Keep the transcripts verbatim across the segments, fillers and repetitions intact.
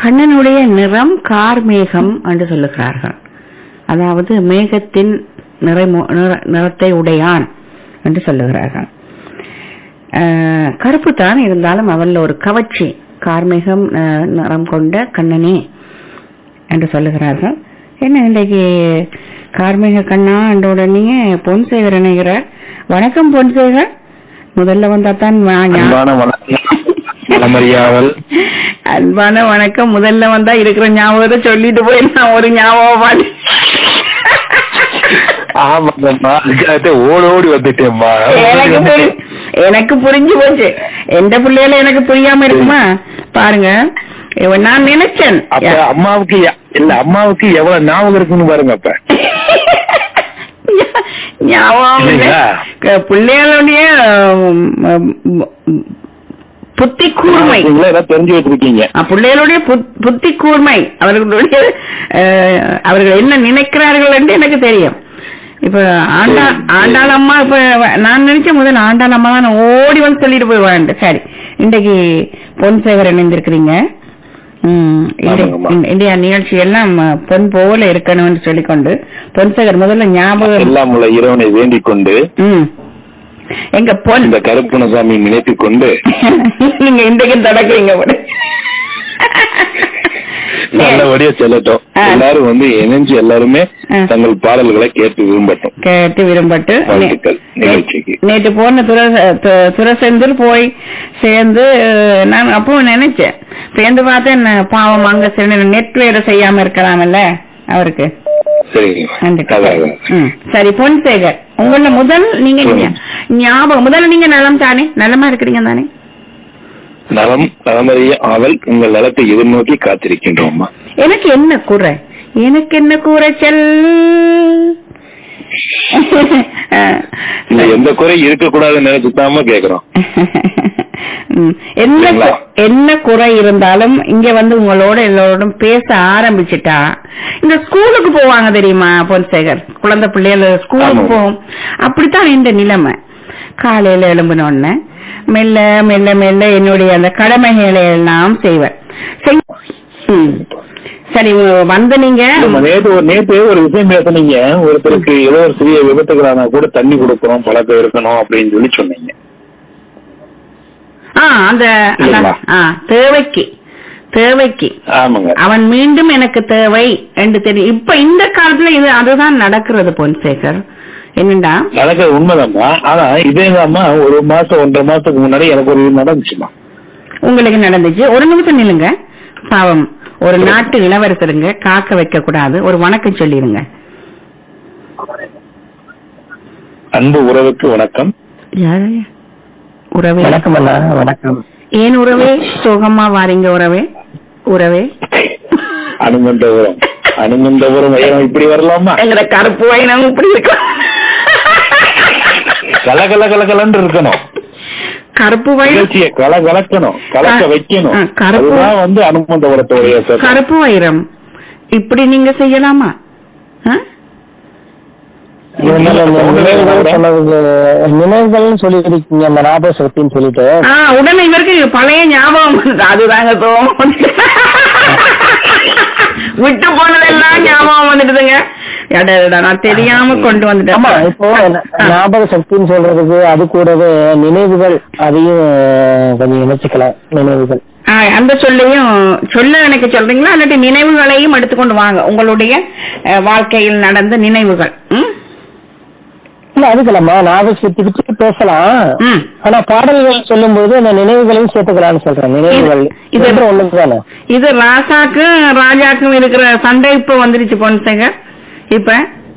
கண்ணனுடைய நிறம் கார்மேகம் என்று சொல்லுகிறார்கள். அதாவது மேகத்தின் நிறமு- நிற- நிறத்தை உடையான் என்று சொல்லுகிறார்கள். அஹ், கருப்பு தான் இருந்தாலும் அவள் ஒரு கவர்ச்சி, கார்மேகம் அஹ், நிறம் கொண்ட கண்ணனே என்று சொல்லுகிறார்கள். என்ன இன்றைக்கு கார்மேக கண்ணா என்ற உடனே பொன்சேகர் இணைகிறார். வணக்கம் பொன்சேகர். முதல்ல வந்தா தான் அன்பான வணக்கம் மலமறியாவல். அன்பான வணக்கம். முதல்ல வந்தா இருக்கிற ஞாபகத்தை சொல்லிட்டு போய் நான் ஒரு ஞாபகம் ஆமாங்கம்மா, அதுக்காகத்தே ஓடி ஓடி வந்துட்டேம்மா. எனக்கு புரி- எனக்கு புரிஞ்சு போச்சு. எந்த பிள்ளைகள எனக்கு புரியாம இருக்குமா பாருங்க. இவ- நான் நினைச்சேன் அப்ப அம்மாவுக்கு எ- இல்ல அம்மாவுக்கு எவ்வளவு ஞாபகம் இருக்குன்னு பாருங்க. அப்ப ஞாபகம் இல்லை. இல்லைங்களா? க- பிள்ளைகளுடைய உம், உம், உம், புத்தி கூர்மை, நீங்களே எல்லாம் தெரிஞ்சு வச்சிருக்கீங்க. அஹ், பிள்ளைகளுடைய புத்- புத்தி கூர்மை, அவர்களுடைய அஹ், அவர்கள் என்ன நினைக்கிறார்கள் என்று எனக்கு தெரியும். இப்ப ஆண்டா சரி, சரி. ஆண்டாள் அம்மா இப்ப நான் நினைச்ச முதல்ல ஆண்டாள் அம்மா தான் ஓடி வந்து சொல்லிட்டு போய் வாண்டு. சரி, இன்றைக்கு பொன்சேகர் இணைந்திருக்கிறீங்க. ம், இந்த- ஆமாங்கம்மா. இந்த- இந்தியா நிகழ்ச்சி எல்லாம் பொன் போல இருக்கணும்னு சொல்லிக்கொண்டு பொன்சேகர் முதல்ல ஞாபகம். எல்லாம் உள்ள இறைவனை வேண்டிக் கொண்டு ம், எங்க பொன் இந்த கருப்பணசாமி நினைத்துக் கொண்டு நீங்க இன்றைக்கு தொடக்குறீங்க போல. நல்லபடியா செல்லட்டும். ஆ. எல்லாரும் வந்து இணைஞ்சு எல்லாருமே ஆ. தங்கள் பாடல்களை கேட்டு விரும்பட்டும். கேட்டு விரும்பட்டு நே- வாழ்த்துக்கள் நிகழ்ச்சிக்கு. நேற்று போன துர து- துரசெந்தூர் போய் சேர்ந்து அஹ், நான் அப்போ நினைச்சேன். சேர்ந்து பார்த்தேன், நான் பாவம் அங்க நெட் வேற செய்யாம இருக்கலாம்ல அவருக்கு. சரிங்க. நன்றி. அதான். ம், சரி பொன்சேகர், உங்கள முதல் நீங்க நீங்க ஞாபகம் முதல்ல நீங்க நலம் தானே, நலமா இருக்கிறீங்க தானே? நலம் நலமறிய ஆவல் உங்கள் நலத்தை எதிர்நோக்கி காத்திருக்கின்றோம்மா. எனக்கு என்ன குறை, எனக்கு என்ன குறைச்சல்? இல்ல எந்த குறை இருக்கக்கூடாதுன்னு நினைச்சுதாம கேக்குறோம். ம், என்ன இல்லைங்களா? கு- என்ன குறை இருந்தாலும் இங்க வந்து உங்களோட எல்லோரும் பேச ஆரம்பிச்சுட்டா, இந்த ஸ்கூலுக்கு போவாங்க தெரியுமா பொன்சேகர், குழந்தை பிள்ளைகள் ஸ்கூலுக்கு ஆமாம். போவோம். அப்படித்தான் இந்த நிலைமை. காலையில எழும்பினோடனே மெல்ல மெல்ல மெல்ல என்னுடைய அந்த கடமைகளை எல்லாம் செய்வேன். செய்- ம். சரி, வந்து நீங்க நம்ம நேத்து ஒரு நேத்து ஒரு விஷயம் பேசுனீங்க. ஒருத்தருக்கு ஏதோ ஒரு சிறிய விபத்துகளானா கூட தண்ணி கொடுக்கணும், பழக்கம் இருக்கணும் அப்படின்னு சொல்லி சொன்னீங்க. ஆ அந்த இல்லைங்களா? ஆ, தேவைக்கு தேவைக்கு ஆமாங்க. அவன் மீண்டும் எனக்கு தேவை என்று தெரியும். இப்ப இந்த காலத்துல இது அதுதான் நடக்கிறது பொன்சேகர். என்னண்டா நடக்கிறது உண்மைதாம்மா. ஆனா இதேதாம்மா ஒரு மாசம் ஒன்றரை மாசத்துக்கு முன்னாடி எனக்கு ஒரு இது நடந்துச்சுமா. உங்களுக்கு நடந்துச்சு. ஒரு நிமிஷம் நில்லுங்க. பாவம், ஒரு நாட்டு இளவரசருங்க, காக்க வைக்க கூடாது. ஒரு வணக்கம் சொல்லிருங்க. அன்பு உறவுக்கு வணக்கம். யாரு உறவே? வணக்கம் அண்ணா. வணக்கம். ஏன் உறவே சோகமா வாரீங்க உறவே? உறவே அனுமந்தபுரம் அனுமந்தபுரம் ஐயம் இப்படி வரலாமா? எங்கட கருப்பு வயனம் இப்படி இருக்கும். கல கல கல கலன்னு இருக்கணும். கருப்பு வயனம், நிகழ்ச்சியை கல கலக்கணும், கலக்க வைக்கணும். ஆ, கருப்பு- அதுதான் வந்து அனுமந்தபுரத்துடைய சிறப்பு. கருப்பு வைரம் இப்படி நீங்க செய்யலாமா? ஆ? நினைவுகள் சொல்லிருக்கீங்க, அந்த ஞாபக சக்தின்னு சொல்லிட்டு. ஆ, உடனே இவருக்கு பழைய ஞாபகம் வருது. அதுதாங்க தோணும். விட்டு போனதெல்லாம் ஞாபகம் வந்துடுதுங்க. எடா, நான் தெரியாம கொண்டு ஆமா, வந்துட்டேன். இப்போ ஞாபக சக்தின்னு சொல்றதுக்கு அது கூடவே நினைவுகள், அதையும் கொஞ்சம் இணைச்சுக்கலாம். நினைவுகள் ஆ, அந்த சொல்லையும் சொல்ல எனக்கு சொல்றீங்களா, இல்லாட்டி நினைவுகளையும் எடுத்துக்கொண்டு வாங்க, உங்களுடைய அஹ், வாழ்க்கையில் நடந்த நினைவுகள். ம்? இல்ல அதுக்கலாமா, ஞாபக சக்தி பத்தி பேசலாம். ம். ஆனா பாடல்கள் சொல்லும் போது அந்த நினைவுகளையும் சேர்த்துக்கலாம்னு சொல்றேன். நினைவுகள் இது- இது ஒண்ணுக்கு தானே. இது ராசாக்கும் ராஜாக்கும் இருக்கிற சண்டை இப்ப வந்துருச்சு பொன்சேகர். இப்ப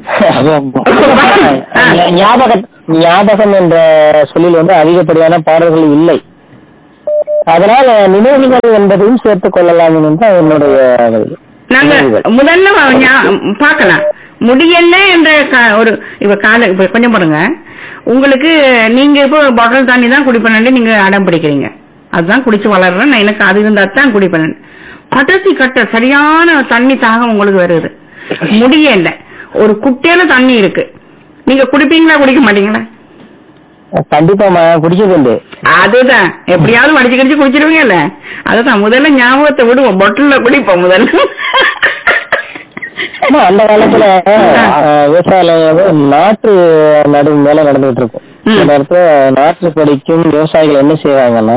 ஞாபக ஞாபகம் என்ற சொல்லில் வந்து அதிகப்படியான பாடல்கள் இல்லை. அதனால நினைவுகள் என்பதையும் சேர்த்துக் கொள்ளலாம் என்று என்னுடைய நாங்க முதல்ல ஞா- பார்க்கலாம் முடியல என்ற கா- ஒரு இப்ப கால இப்ப கொஞ்சம் பாருங்க. உங்களுக்கு நீங்க இப்போ பாட்டில் தண்ணி தான் குடிப்பேன் நீங்க அடம் பிடிக்கிறீங்க. அதுதான் குடிச்சு வளர்றேன் நான், எனக்கு அது இருந்தா தான் குடிப்பேன். கடைசி கட்ட சரியான தண்ணி தாகம் உங்களுக்கு வருது. முடியல, ஒரு குட்டையில தண்ணி இருக்கு, நீங்க குடிப்பீங்களா குடிக்க மாட்டீங்களா? கண்டிப்பா குடிக்கிறது உண்டு. அதுதான் எப்படியாவது வடிச்சு கடிச்சு குடிச்சிருவீங்கல்ல. அதுதான் முதல்ல ஞாபகத்தை விடுவோம், பொட்டில்ல குடிப்போம் முதல்ல. ஆமா, அந்த காலத்துல விவசாயம் நாட்டு நடுவு மேல நடந்துட்டு இருக்கும். இந்த இடத்துல நாட்டு படிக்கும் விவசாயிகள் என்ன செய்வாங்கன்னா,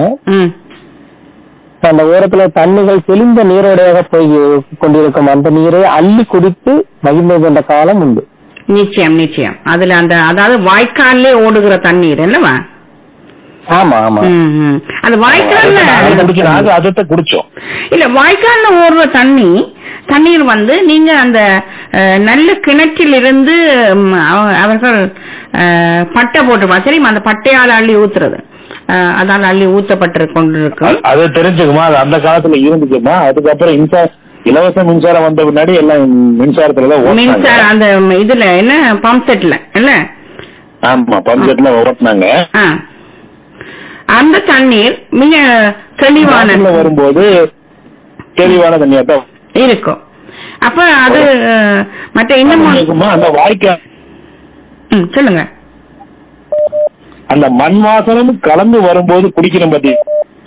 அந்த ஓரத்துல தண்ணிகள் தெளிந்த நீரோடையாக போய் கொண்டிருக்கும் அந்த நீரை அள்ளி குடித்து மகிழ்ந்து கொண்ட காலம் உண்டு. நிச்சயம் நிச்சயம். அதுல அந்த அதாவது வாய்க்காலே ஓடுகிற தண்ணீர் அல்லவா? ஆமா ஆமா. அந்த வாய்க்கால்ல அதத்தை குடிச்சோம். இல்ல, வாய்க்கால்ல ஓடுற தண்ணி தண்ணீர் வந்து நீங்க அந்த நல்ல கிணற்றில் இருந்து அவர்கள் பட்டை போட்டுப்பா தெரியுமா, அந்த பட்டையால அள்ளி ஊத்துறது, அதால அள்ளி ஊத்தப்பட்டு கொண்டிருக்கும். அது தெரிஞ்சுக்குமா, அது அந்த காலத்துல இருந்துச்சுமா. அதுக்கப்புறம் மின்சார இலவச மின்சாரம் வந்த பின்னாடி எல்லாம் மின்சாரத்துலதான் மின்சாரம் அந்த இதுல என்ன பம்ப் செட்ல இல்ல. ஆமா, பம்ப் செட்ல ஓட்டினாங்க. அந்த தண்ணீர் மிக தெளிவான வரும்போது தெளிவான தண்ணியா தான் இருக்கும். அப்ப அது மற்ற இன்னும் அந்த வாய்க்கால் சொல்லுங்க, அந்த மண் வாசனம் கலந்து வரும்போது குடிக்கணும் பத்தி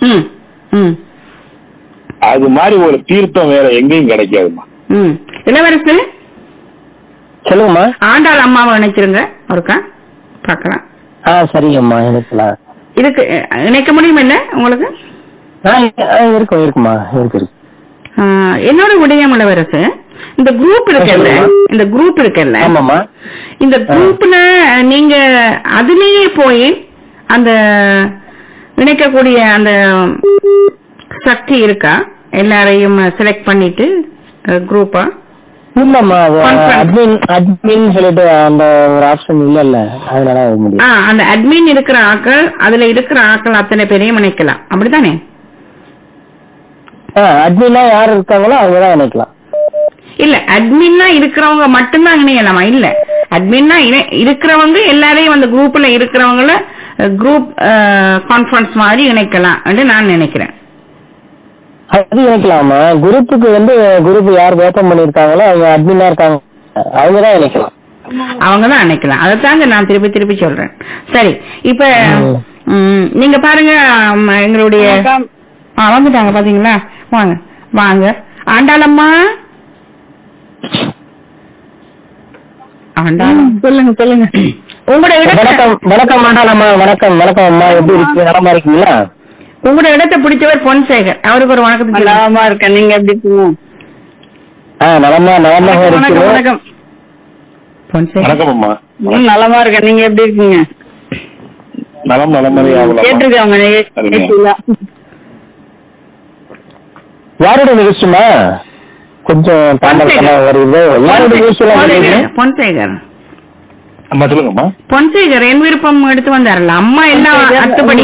அது மாதிரி ஒரு தீர்த்தம் வேற எங்கேயும் கிடைக்காதுமா. இளவரசு சொல்லுங்கம்மா. ஆண்டாள் அம்மாவை நினைச்சிருங்க ஒருக்கா பாக்கலாம். ஆ சரிங்கம்மா, நினைக்கலாம். இதுக்கு இணைக்க முடியும் இல்ல உங்களுக்கு? இருக்கும் இருக்குமா, இருக்கு. என்னோட விடயம் இளவரசு, இந்த குரூப் இருக்குல்ல, இந்த குரூப் இருக்குல்ல, ஆமாமா, இந்த குரூப்ல நீங்க அதுலயே போய் அந்த இணைக்கக்கூடிய அந்த சக்தி இருக்கா? எல்லாரையும் செலக்ட் பண்ணிட்டு குரூப்பா? இல்லம்மா, அட்மின் அட்மின் சொல்லிட்டு அந்த ஒரு ஆப்ஷன் இல்ல இல்ல, அதனால முடியும். அந்த அட்மின் இருக்கிற ஆட்கள், அதுல இருக்கிற ஆட்கள் அத்தனை பேரையும் இணைக்கலாம், அப்படித்தானே? அட்மினா யார் இருக்காங்களோ அவங்கதான் இணைக்கலாம். இல்ல, அட்மின்னா இருக்கிறவங்க மட்டும்தான் இணையலாமா? இல்ல, அட்மின்னா இருக்கிறவங்க எல்லாரையும் அந்த குரூப்ல இருக்கிறவங்கள குரூப் கான்ஃபரன்ஸ் மாதிரி இணைக்கலாம் என்று நான் நினைக்கிறேன். அது இணைக்கலாமா? குரூப்புக்கு வந்து குரூப் யார் ஓபன் பண்ணிருக்காங்களோ அவங்க அட்மினா இருக்காங்க, அவங்கதான் இணைக்கலாம். அவங்கதான் இணைக்கலாம். அதைத்தாங்க நான் திருப்பி திருப்பி சொல்றேன். சரி, இப்ப நீங்க பாருங்க, எங்களுடைய வந்துட்டாங்க பாத்தீங்களா? வாங்க வாங்க ஆண்டாளம்மா. ஆண்டாளம் சொல்லுங்க சொல்லுங்க. உங்களோட வணக்கம் வணக்கம் ஆண்டாளம்மா. வணக்கம் வணக்கம் அம்மா, எப்படி இருக்கு? நலமா இருக்கீங்களா? உங்களோட இடத்தை பிடிச்சவர் பொன்சேகர், அவருக்கு ஒரு வணக்கம். நலமா இருக்கேன், நீங்க எப்படி இருக்கீங்க? ஆ நலமா நலமா இருக்கீங்க. வணக்கம் பொன்சேகர். வணக்கம் அம்மா. நலமா இருக்கேன், நீங்க எப்படி இருக்கீங்க? நலம் நலமறியா கேட்டிருக்காங்க. யாரோட நிகழ்ச்சிமா? கொஞ்சம் வருது. யாரோட நிகழ்ச்சி? பொன்சேகர். அம்மா சொல்லுங்கம்மா. பொன்சேகர் என் விருப்பம் எடுத்து வந்தாரல்ல அம்மா, எல்லாம் அத்துப்படி.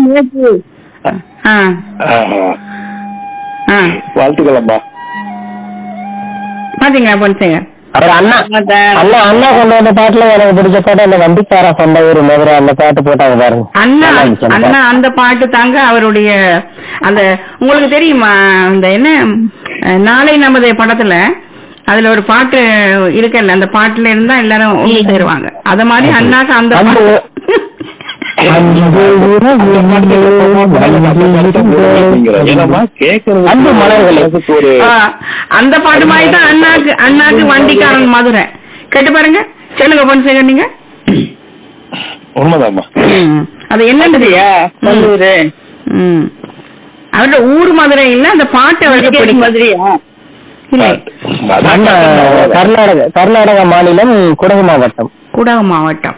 வாழ்த்துக்கள் அம்மா. பாத்தீங்களா பொன்சேகர்? அவர் அண்ணா அண்ணா அண்ணா கொண்டு வந்த பாட்டுல எனக்கு பிடிச்ச பாட்டு அந்த வண்டிக்கார சொந்த ஊர் மதுரை, அந்த பாட்டு போட்டாங்க பாருங்க. அண்ணா அண்ணா அந்த பாட்டு தாங்க அவருடைய அந்த, உங்களுக்கு தெரியுமா அந்த என்ன நாளை நமது படத்துல அதுல ஒரு பாட்டு இருக்கல, அந்த பாட்டுல இருந்தா எல்லாரும் ஒண்ணு சேருவாங்க. அத மாதிரி அண்ணாக்கு அந்த அந்த பாட்டு மாதிரி தான் அண்ணாக்கு அண்ணாக்கு வண்டிக்காரன் மதுரை. கேட்டு பாருங்க. சொல்லுங்க பொன்சேகர் நீங்க. உண்மைதாம்மா. அது என்னன்றியா மதுரை? ம், அவரோட ஊர் மதுரை இல்ல, அந்த பாட்டு அவருக்கு பிடிக்கும். மதுரையா? கர்நாடக கர்நாடக மாநிலம் குடகு மாவட்டம். குடகு மாவட்டம்.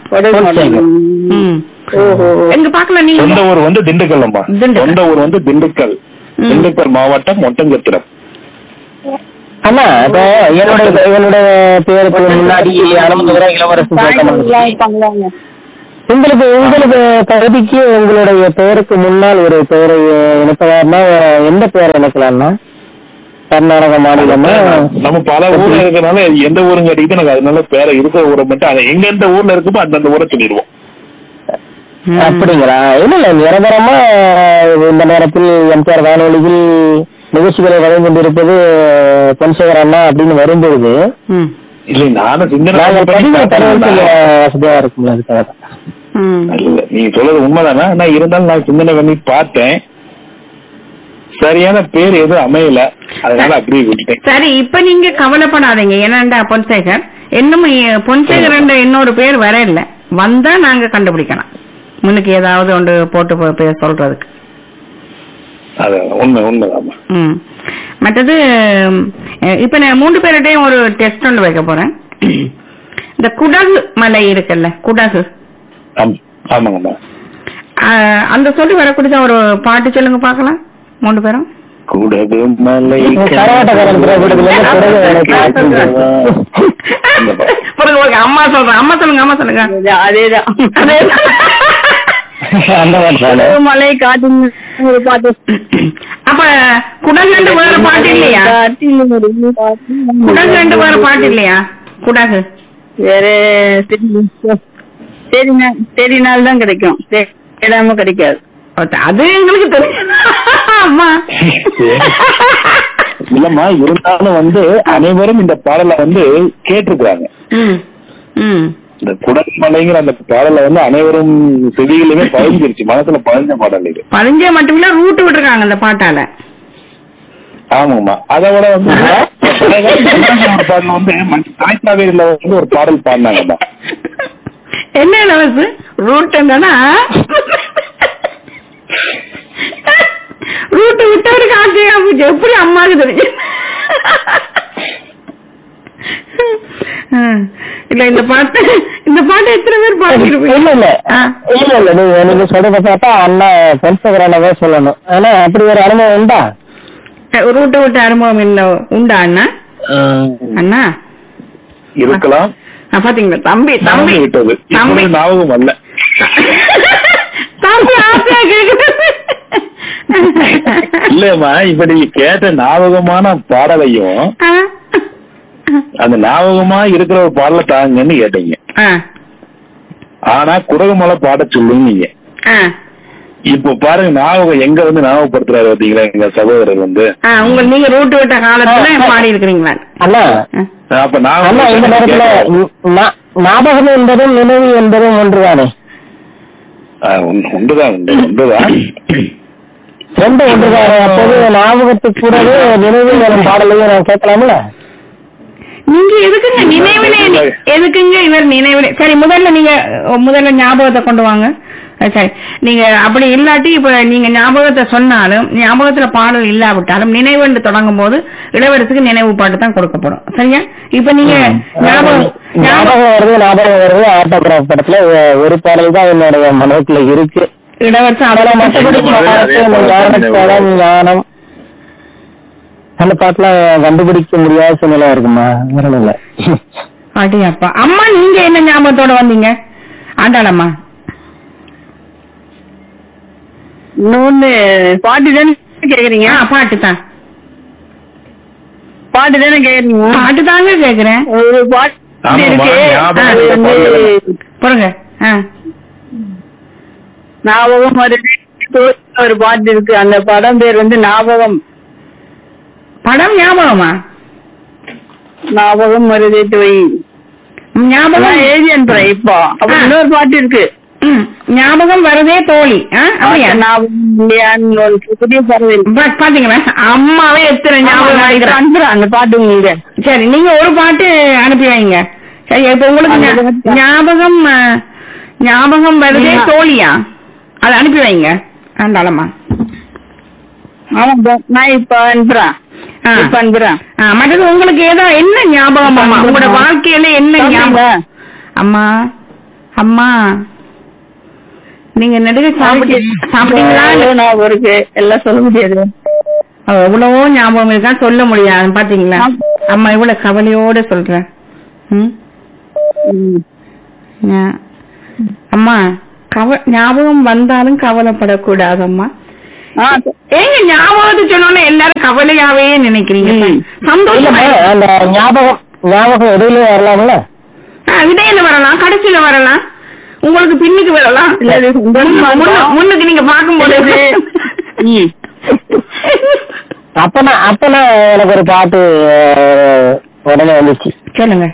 எங்க பாக்கலாம். நீங்க சொந்த ஊர் வந்து திண்டுக்கல் அம்மா. சொந்த ஊர் வந்து திண்டுக்கல், திண்டுக்கல் மாவட்டம் ஒட்டஞ்சத்திரம். அண்ணா இப்ப என்னுடைய என்னுடைய பேருக்கு முன்னாடி அனுமதி இளவரசன், உங்களுக்கு உங்களுக்கு தகுதிக்கு உங்களுடைய பெயருக்கு முன்னால் ஒரு பெயரை இணைப்பதாருன்னா எந்த பெயரை இணைக்கலாம்னா? கர்நாடக மாநிலமா? நம்ம பல ஊர்ல இருக்கிறனால எந்த ஊரும் கேட்டீங்கன்னா எனக்கு அதனால பேரை இருக்கிற ஊரை மட்டும் அதை எங்க எந்த ஊர்ல இருக்குமோ அந்தந்த ஊரை சொல்லிடுவோம். அப்படிங்களா? இல்ல இல்ல, நிரந்தரமா இந்த நேரத்தில் எம்ஜிஆர் வானொலியில் நிகழ்ச்சிகளை வழங்கி கொண்டிருப்பது பொன்சேகர் அண்ணா அப்படின்னு வரும்பொழுது இல்லை, நானும் சிந்தனை வசதியா இருக்கும்ல, அதுக்காக. நீங்க சொல்றது உண்மைதானா? நான் இருந்தாலும் நான் சிந்தனை பண்ணி பார்த்தேன். சரியான பேர் எதுவும் அமையல, அதனால அப்படியே விட்டுட்டேன். சரி, இப்ப நீங்க கவலைப்படாதீங்க. ஏன்னாண்டா பொன்சேகர் இன்னும் பொன்சேகர் இன்னொரு பேர் வர இல்ல, வந்தா நாங்க கண்டுபிடிக்கலாம். முன்னுக்கு ஏதாவது ஒன்று போட்டு போ- பேர் சொல்றதுக்கு. அது உண்மை உண்மைதான். ம். மற்றது அஹ், இப்ப நான் மூன்று பேர்கிட்டையும் ஒரு டெஸ்ட் ஒன்று வைக்க போறேன். இந்த குடகு மலை இருக்குல்ல, குடகு, ஆம், ஆமாங்கம்மா. அஹ், அந்த சொல்லி வரக்கூடிய ஒரு பாட்டு சொல்லுங்க பாக்கலாம் மூன்று பேரும். குடகு மலை கரகாட்டக்காரன் திரைப்படத்துல இருந்து குடகு எனக்கு பிறகு ஒரு அம்மா சொல்றேன், அம்மா சொல்லுங்க, அம்மா சொல்லுங்க. அதேதான் அந்த மாதிரி தானே. மலை காட்டு ஒரு பாட்டு. அப்ப குடகு வேற பாட்டு இல்லையா? குடகு ரெண்டு வேற பாட்டு இல்லையா? குடகு வேற சரி சரி நாள் தான் கிடைக்கும், தேடாம கிடைக்காது. அது எங்களுக்கு தெரியும் அம்மா. இல்லம்மா, இருந்தாலும் வந்து அனைவரும் இந்த பாடலை வந்து கேட்டிருக்காங்க. ம், ம். இந்த குடமலைங்கிற அந்த பாடலை வந்து அனைவரும் செடிகளுமே பதிஞ்சிருச்சு, மனசுல பதிஞ்ச பாடல் இது. பதிஞ்சே மட்டும் இல்ல, ரூட்டு விட்டுருக்காங்க அந்த பாட்டால. ஆமாங்கம்மா. அதை விட வந்து ஒரு பாடல் வந்து தாய் காவேரியில வந்து ஒரு பாடல் பாடினாங்கம்மா. என்ன இலவசு ரூட் என்னன்னா ரூட்டு விட்டவருக்கு ஆசையா போச்சு. எப்படி அம்மாவுக்கு தெரிஞ்சு? ம். இல்ல இந்த பாட்டு இந்த பாட்டு எத்தனை பேர் பாடிருப்பீங்க? இல்ல இல்ல ஆ. இல்ல இல்ல நீங்க நீங்க சொல்றத பார்த்தா அண்ணா பொன்சேகரனவே சொல்லணும். ஆனா அப்படி ஒரு அனுபவம் உண்டா? ரூட்டு விட்டு அனுபவம் இல்ல உண்டா அண்ணா? அண்ணா இருக்கலாம். ஆ, பாத்தீங்களா தம்பி தம்பி விட்டது தம்பி இப்போது ஞாபகம் அல்ல. தம்பி ஆசையா கேக்குது. இல்லம்மா, இப்ப நீங்க கேட்ட ஞாபகமான பாடலையும் ஆ. அந்த ஞாபகமா இருக்கிற ஒரு பாடலை தாங்கன்னு கேட்டீங்க. ஆ. ஆனா குடகுமலை பாட சொல்லுங்க நீங்க. ஆ. இப்போ பாருங்க ஞாபகம் எங்க வந்து ஞாபகப்படுத்துறாரு பாத்தீங்களா எங்க சகோதரர் வந்து. ஆ, உங்க நீங்க ரூட்டு விட்ட காலத்துல பாடி இருக்கிறீங்களா? அண்ணா அப்ப அண்ணா இந்த நேரத்துல ஞாபகம் ஞா- ஞாபகம் என்பதும் நினைவு என்பதும் ஒன்றுதானே? உண்டுதான் உண்டு உண்டுதான் ரெண்டு ஒன்றுதானே? அப்போது ஞாபகத்துக்கு கூடவே நினைவு வரும் பாடலையும் நான் கேட்கலாம்ல? நீங்க எதுக்குங்க நினைவிலே எதுக்குங்க இவர் நினைவிலே? சரி, முதல்ல நீங்க முதல்ல ஞாபகத்தை கொண்டு வாங்க. அஹ் சரி, நீங்க அப்படி இல்லாட்டி இப்ப நீங்க ஞாபகத்தை சொன்னாலும் ஞாபகத்துல பாடல் இல்லாவிட்டாலும் நினைவுன்னு தொடங்கும் போது இளவரசுக்கு நினைவு பாட்டு தான் கொடுக்கப்படும். சரியா? இப்ப நீங்க ஞாபகம் ஞாபகம் ஞாபகம் வருது ஞாபகம் வருது ஆட்டோகிராஃப் படத்துல ஒ- ஒரு பாடல் தான் என்னுடைய மனசுல இருக்கு. இளவரசு அதெல்லாம் மற்றபடி படம் ஞானம் அந்த பாட்டுல கண்டுபிடிக்க முடியாத சூழ்நிலை இருக்குமா? வேற இல்ல. அடியாப்பா. அம்மா நீங்க என்ன ஞாபகத்தோட வந்தீங்க? ஆண்டாளம்மா இன்னொன்னு பாட்டு தானே கேக்குறீங்க? ஆ, பாட்டு தான் பாட்டு தானே கேக்குறீங்க? பாட்டு தாங்க கேக்குறேன். ஒரு பாட்டு ஆமாம்மா, இருக்கு, ஞாபகம் அது வந்து பாருங்க. ஆ. ஞாபகம் வருது ஒரு பாட்டு இருக்கு, அந்த படம் பேர் வந்து ஞாபகம். படம் ஞாபகமா? ஞாபகம் வருதே தோய். ஞாபகம் எழுதி அனுப்புறேன் இப்போ. அப்புறம் ஆ. இன்னொரு பாட்டு இருக்கு, ம், ஞாபகம் வருதே தோழி. ஆ, அப்படியா? ஞாபகம் இல்லையான்னு ஒரு புதிய பறவை இருக்கு. பா- பாத்தீங்களா அம்மாவே எத்தனை ஞாபகம் ஆயிக்கிறேன். அனுப்புறேன் அந்த பாட்டு உங்களுக்கு. சரி, நீங்க ஒரு பாட்டு அனுப்பி வைங்க. சரி, இப்ப உங்களுக்கு ஞா- ஞாபகம் ஆ, ஞாபகம் வருதே தோழியா, அதை அனுப்பி வைங்க. ஆண்டாளம்மா. ஆமா, நான் இப்ப அனுப்புறேன் ஆ. இப்ப அனுப்புறேன். ஆ, மற்றது உங்களுக்கு ஏதோ என்ன ஞாபகம் அம்மா? உங்களோட வாழ்க்கையில என்ன ஞாபகம்? அம்மா அம்மா நீங்க நடுக சாப்பிட்டு சாப்பிட்டீங்களா? எவ்வளவு ஞாபகம் இருக்கு, எல்லாம் சொல்ல முடியாது. அவ எவ்வளவோ ஞாபகம் இருக்கா, சொல்ல முடியாது. பாத்தீங்களா அம்மா இவ்வளவு கவலையோட சொல்றேன். ம்? ம். ஞா- அம்மா கவ ஞாபகம் வந்தாலும் கவலைப்படக்கூடாதம்மா. ஆ, ஏங்க ஞாபகத்தை சொன்னோன்னே எல்லாரும் கவலையாவே நினைக்கிறீங்க? சந்தோஷமா இல்லம்மா, அந்த ஞாபகம் ஞாபகம் எதுலயும் வரலாம்ல? இடையில வரலாம், கடைசியில வரலாம், உங்களுக்கு பின்னுக்கு வரலாம், இல்ல, இது முன்ன- முன்ன- முன்னுக்கு நீங்க பார்க்கும்போது ம். அப்பனா அப்பனா எனக்கு ஒரு பாட்டு அஹ், உடனே வந்துச்சு. சொல்லுங்க.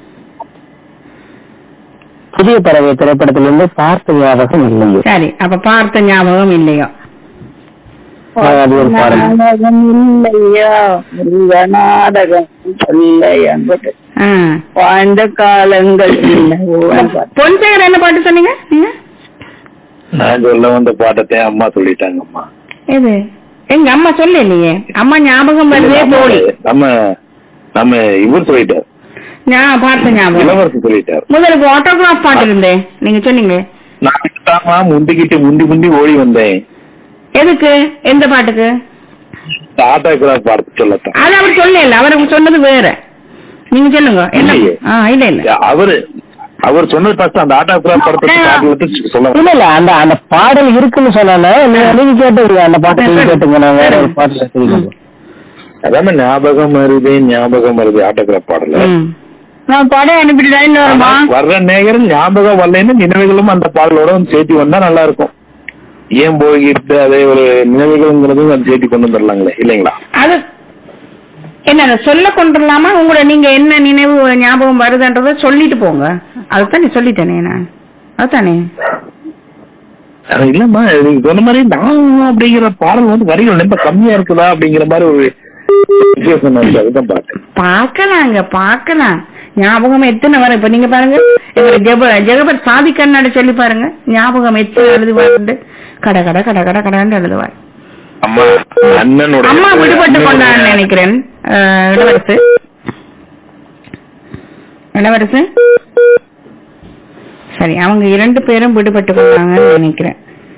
புதிய பறவை திரைப்படத்திலிருந்து பார்த்த ஞாபகம் இல்லையோ. சரி, அப்ப பார்த்த ஞாபகம் இல்லையோ? அது ஒரு பாடல். நாடகம் இல்லையா முருக நாடகம் இல்லை என்பது ஆ. வாழ்ந்த காலங்கள் இல்லையோ. பொன்சேகர் என்ன பாட்டு சொன்னீங்க நீங்க? நான் சொல்ல வந்த பாட்டத்தை அம்மா சொல்லிட்டாங்கம்மா. எது? எங்க அம்மா சொல்ல இல்லையே. அம்மா ஞாபகம் வருதே தோழி. நம்ம நம்ம இவர் சொல்லிட்டார், நான் பார்த்த ஞாபகம். இளவரசி சொல்லிட்டார். முதலுக்கு ஆட்டோகிராஃப் பாட்டு இருந்தேன், நீங்க சொன்னீங்க. நான் முந்திக்கிட்டு முந்தி முந்தி ஓடி வந்தேன். எதுக்கு? எந்த பாட்டுக்கு? ஆட்டோகிராஃப் பாட்டு சொல்லத்தான். அது அவர் சொல்ல இல்ல, அவருக்கு சொன்னது வேற. நீங்க சொல்லுங்க. என்ன? ஆ, இல்ல இல்ல அவரு அவர் சொன்னது ஃபர்ஸ்ட் அந்த ஆட்டோகிராஃப் படத்தை சொல்ல இல்ல இல்ல அந்த அந்த பாடல் இருக்குன்னு சொன்னானே, நீங்க கேட்டு அந்த பாட்டை நீங்க கேட்டுங்க. நான் வேற ஒரு பாடல அதாம ஞாபகம் வருது ஞாபகம் வருது ஆட்டோகிராஃப் பாடல நான் படம் அனுப்பிட்டு வர்ற நேரம் ஞாபகம் வரலன்னு நினைவுகளும் அந்த பாடலோட சேர்த்து வந்தா நல்லா இருக்கும். ஏன் போய்கிட்டு அதே ஒரு நினைவுகள்ங்கிறதும் அது சேர்த்து கொண்டு வந்துடலாங்களே இல்லைங்களா? அது என்ன சொல்ல கொண்டுலாமா? உங்களோட நீங்க என்ன நினைவு ஞாபகம் வருதுன்றத சொல்லிட்டு போங்க. அதுதான் நீ சொல்லிட்டேனே நான். அதுதானே இல்லம்மா, நீங்க சொன்ன மாதிரி நான் அப்படிங்கிற பாடல் வந்து வரிகள் ரொம்ப கம்மியா இருக்குதா அப்படிங்கிற மாதிரி ஒரு வித்தியாசம் இருக்கு. அதுதான் பாட்டு பாக்கலாங்க, பாக்கலாம். ஞாபகம் எத்தனை வரும் இப்ப நீங்க பாருங்க. ஜெகபத் சாதி கண்ணாடி சொல்லி பாருங்க, ஞாபகம் எத்தனை எழுதுவாரு. கட கட கட கட கடன்னு எழுதுவார். அம்மா அண்ணனோட அம்மா விடுபட்டு கொண்டான்னு நினைக்கிறேன். இளவரசு இளவரசு சரி, அவங்க இரண்டு பேரும் விடுபட்டு கொண்டாங்கன்னு நினைக்கிறேன்.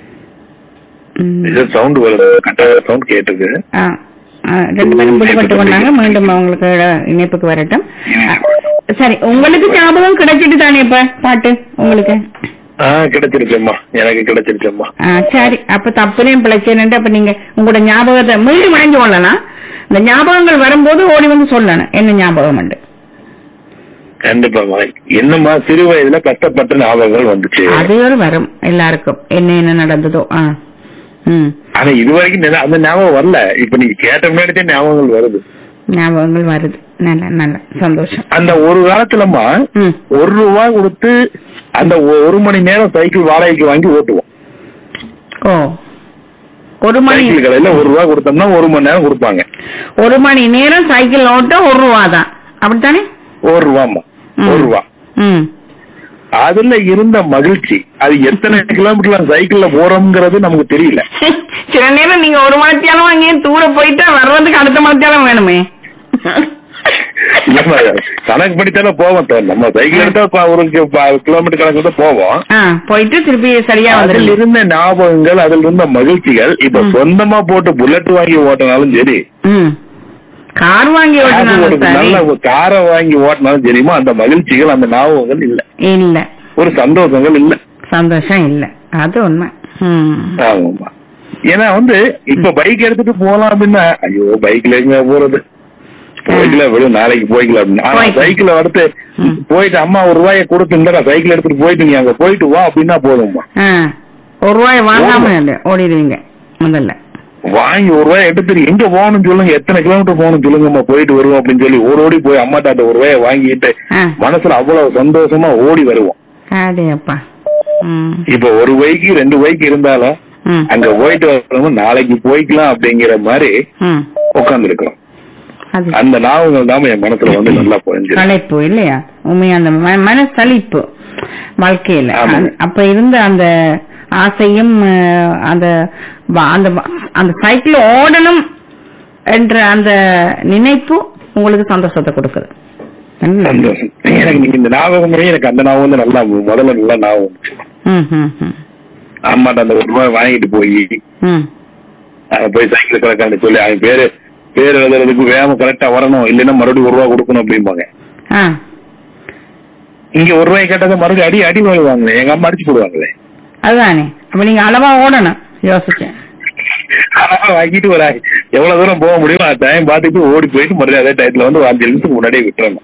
சவுண்ட் வருது, சவுண்ட் கேட்டுக்கு. ரெண்டு பேரும் விடுபட்டு கொண்டாங்க. மீண்டும் அவங்களுக்கு இணைப்புக்கு வரட்டும். சரி, உங்களுக்கு ஞாபகம் கிடைச்சிட்டு தானே இப்ப பாட்டு உங்களுக்கு? கிடைச்சிருச்சேம்மா, எனக்கு கிடைச்சிருச்சேம்மா. சரி, அப்ப தப்புலையும் பிழைச்சேன்னு அப்ப நீங்க உங்களோட ஞாபகத்தை மீண்டும் வாங்கி கொள்ளலாம். இந்த ஞாபகங்கள் வரும்போது ஓடி வந்து சொல்லணும் என்ன ஞாபகம் உண்டு. கண்டிப்பாமா. என்னம்மா சிறு வயதுல கஷ்டப்பட்ட ஞாபகங்கள் வந்துச்சு. அது ஒரு வரும் எல்லாருக்கும், என்ன என்ன நடந்ததோ. ஆனா இது வரைக்கும் அந்த ஞாபகம் வரல. இப்ப நீங்க கேட்ட முன்னாடி ஞாபகங்கள் வருது. ஞாபகங்கள் வருது. நல்ல நல்ல சந்தோஷம். அந்த ஒரு காலத்துலமா ஒரு ரூபா கொடுத்து அந்த ஒரு மணி நேரம் சைக்கிள் வாடகைக்கு வாங்கி ஓட்டுவோம். ஓ, ஒரு மணி கடையில ஒரு ரூபா கொடுத்தோம்னா ஒரு மணி நேரம் கொடுப்பாங்க. ஒரு மணி நேரம் சைக்கிள் ஓட்ட ஒரு ரூபா தான், அப்படித்தானே? ஒரு ரூபாமா, ஒரு ரூபா. அதுல இருந்த மகிழ்ச்சி, அது எத்தனை கிலோமீட்டர் சைக்கிள்ல போறோம்ங்கிறது நமக்கு தெரியல. சில நேரம் நீங்க ஒரு மணித்தியாலம் வாங்கி தூர போயிட்டா வர்றதுக்கு அடுத்த மணித்தியாலம் வேணுமே. கணக்கு படித்தாலும் போவோம். நம்ம சைக்கிள் எடுத்தா ஒரு கிலோமீட்டர் கணக்கு தான் போவோம். போயிட்டு திருப்பி சரியா அதில் இருந்த ஞாபகங்கள், அதில் இருந்த மகிழ்ச்சிகள் இப்ப சொந்தமா போட்டு புல்லட் வாங்கி ஓட்டினாலும் சரி, கார் வாங்கி ஓட்டினாலும் நல்ல காரை வாங்கி ஓட்டினாலும் சரிமா, அந்த மகிழ்ச்சிகள் அந்த ஞாபகங்கள் இல்ல. இல்ல, ஒரு சந்தோஷங்கள் இல்ல, சந்தோஷம் இல்ல. அது உண்மை. ஆமாமா. ஏன்னா வந்து இப்ப பைக் எடுத்துட்டு போலாம் அப்படின்னா, ஐயோ பைக்ல எங்க போறது, போய்க்கல விடு நாளைக்கு போய்க்கல அப்படின்னு. சைக்கிள் எடுத்து போயிட்டு அம்மா ஒரு ரூபாயை கொடுத்து சைக்கிள் எடுத்துட்டு போயிட்டு நீ அங்க போயிட்டு வா அப்படின்னா போதும்மா. ஒரு ரூபாய் வாங்காம ஓடிடுவீங்க. முதல்ல வாங்கி ஒரு ரூபாய் எடுத்துட்டு எங்க போகணும்னு சொல்லுங்க, எத்தனை கிலோமீட்டர் போகணும்னு சொல்லுங்கம்மா, போயிட்டு வருவோம் அப்படின்னு சொல்லி ஒரு ஓடி போய் அம்மாட்ட ஒரு ரூபாயை வாங்கிட்டு மனசுல அவ்வளவு சந்தோஷமா ஓடி வருவோம். இப்ப ஒரு பைக்கு ரெண்டு பைக் இருந்தாலும் அங்க போயிட்டு வரணும், நாளைக்கு போய்க்கலாம் அப்படிங்கிற மாதிரி உட்கார்ந்து இருக்கிறோம். அந்த ஞாபகங்கள் தான் என் மனசுல வந்து நல்லா புரிஞ்சு களைப்பு இல்லையா? உண்மையா அந்த மனசளிப்பு வாழ்க்கையில அப்ப இருந்த அந்த ஆசையும் அந்த அந்த சைக்கிள் ஓடணும் என்ற அந்த நினைப்பு உங்களுக்கு சந்தோஷத்தை கொடுக்குது. சந்தோஷம். எனக்கு நீங்க இந்த ஞாபகம் எனக்கு அந்த ஞாபகம் வந்து நல்லா முதல்ல நல்லா ஞாபகம். அம்மாட்ட அந்த ஒரு ரூபாய் வாங்கிட்டு போய் போய் சைக்கிள் கலக்கான்னு சொல்லி அவன் பேரு பேர் எழுதுறதுக்கு வேகமா கரெக்டா வரணும், இல்லைன்னா மறுபடியும் ஒரு ரூபா கொடுக்கணும் அப்படிம்பாங்க. இங்க ஒரு ரூபாய் கேட்டதை மறுபடியும் அடி அடி வாங்குவாங்களே, எங்க அம்மா அடிச்சு போடுவாங்களே. அதுதானே, அப்ப நீங்க அளவா ஓடணும் யோசிச்சேன். அளவா வாங்கிட்டு ஒரு எவ்வளவு தூரம் போக முடியும் அந்த டைம் பார்த்துட்டு ஓடி போயிட்டு மறுபடியும் அதே டயத்துல வந்து அஞ்சு நிமிஷத்துக்கு முன்னாடியே விட்டுறணும்.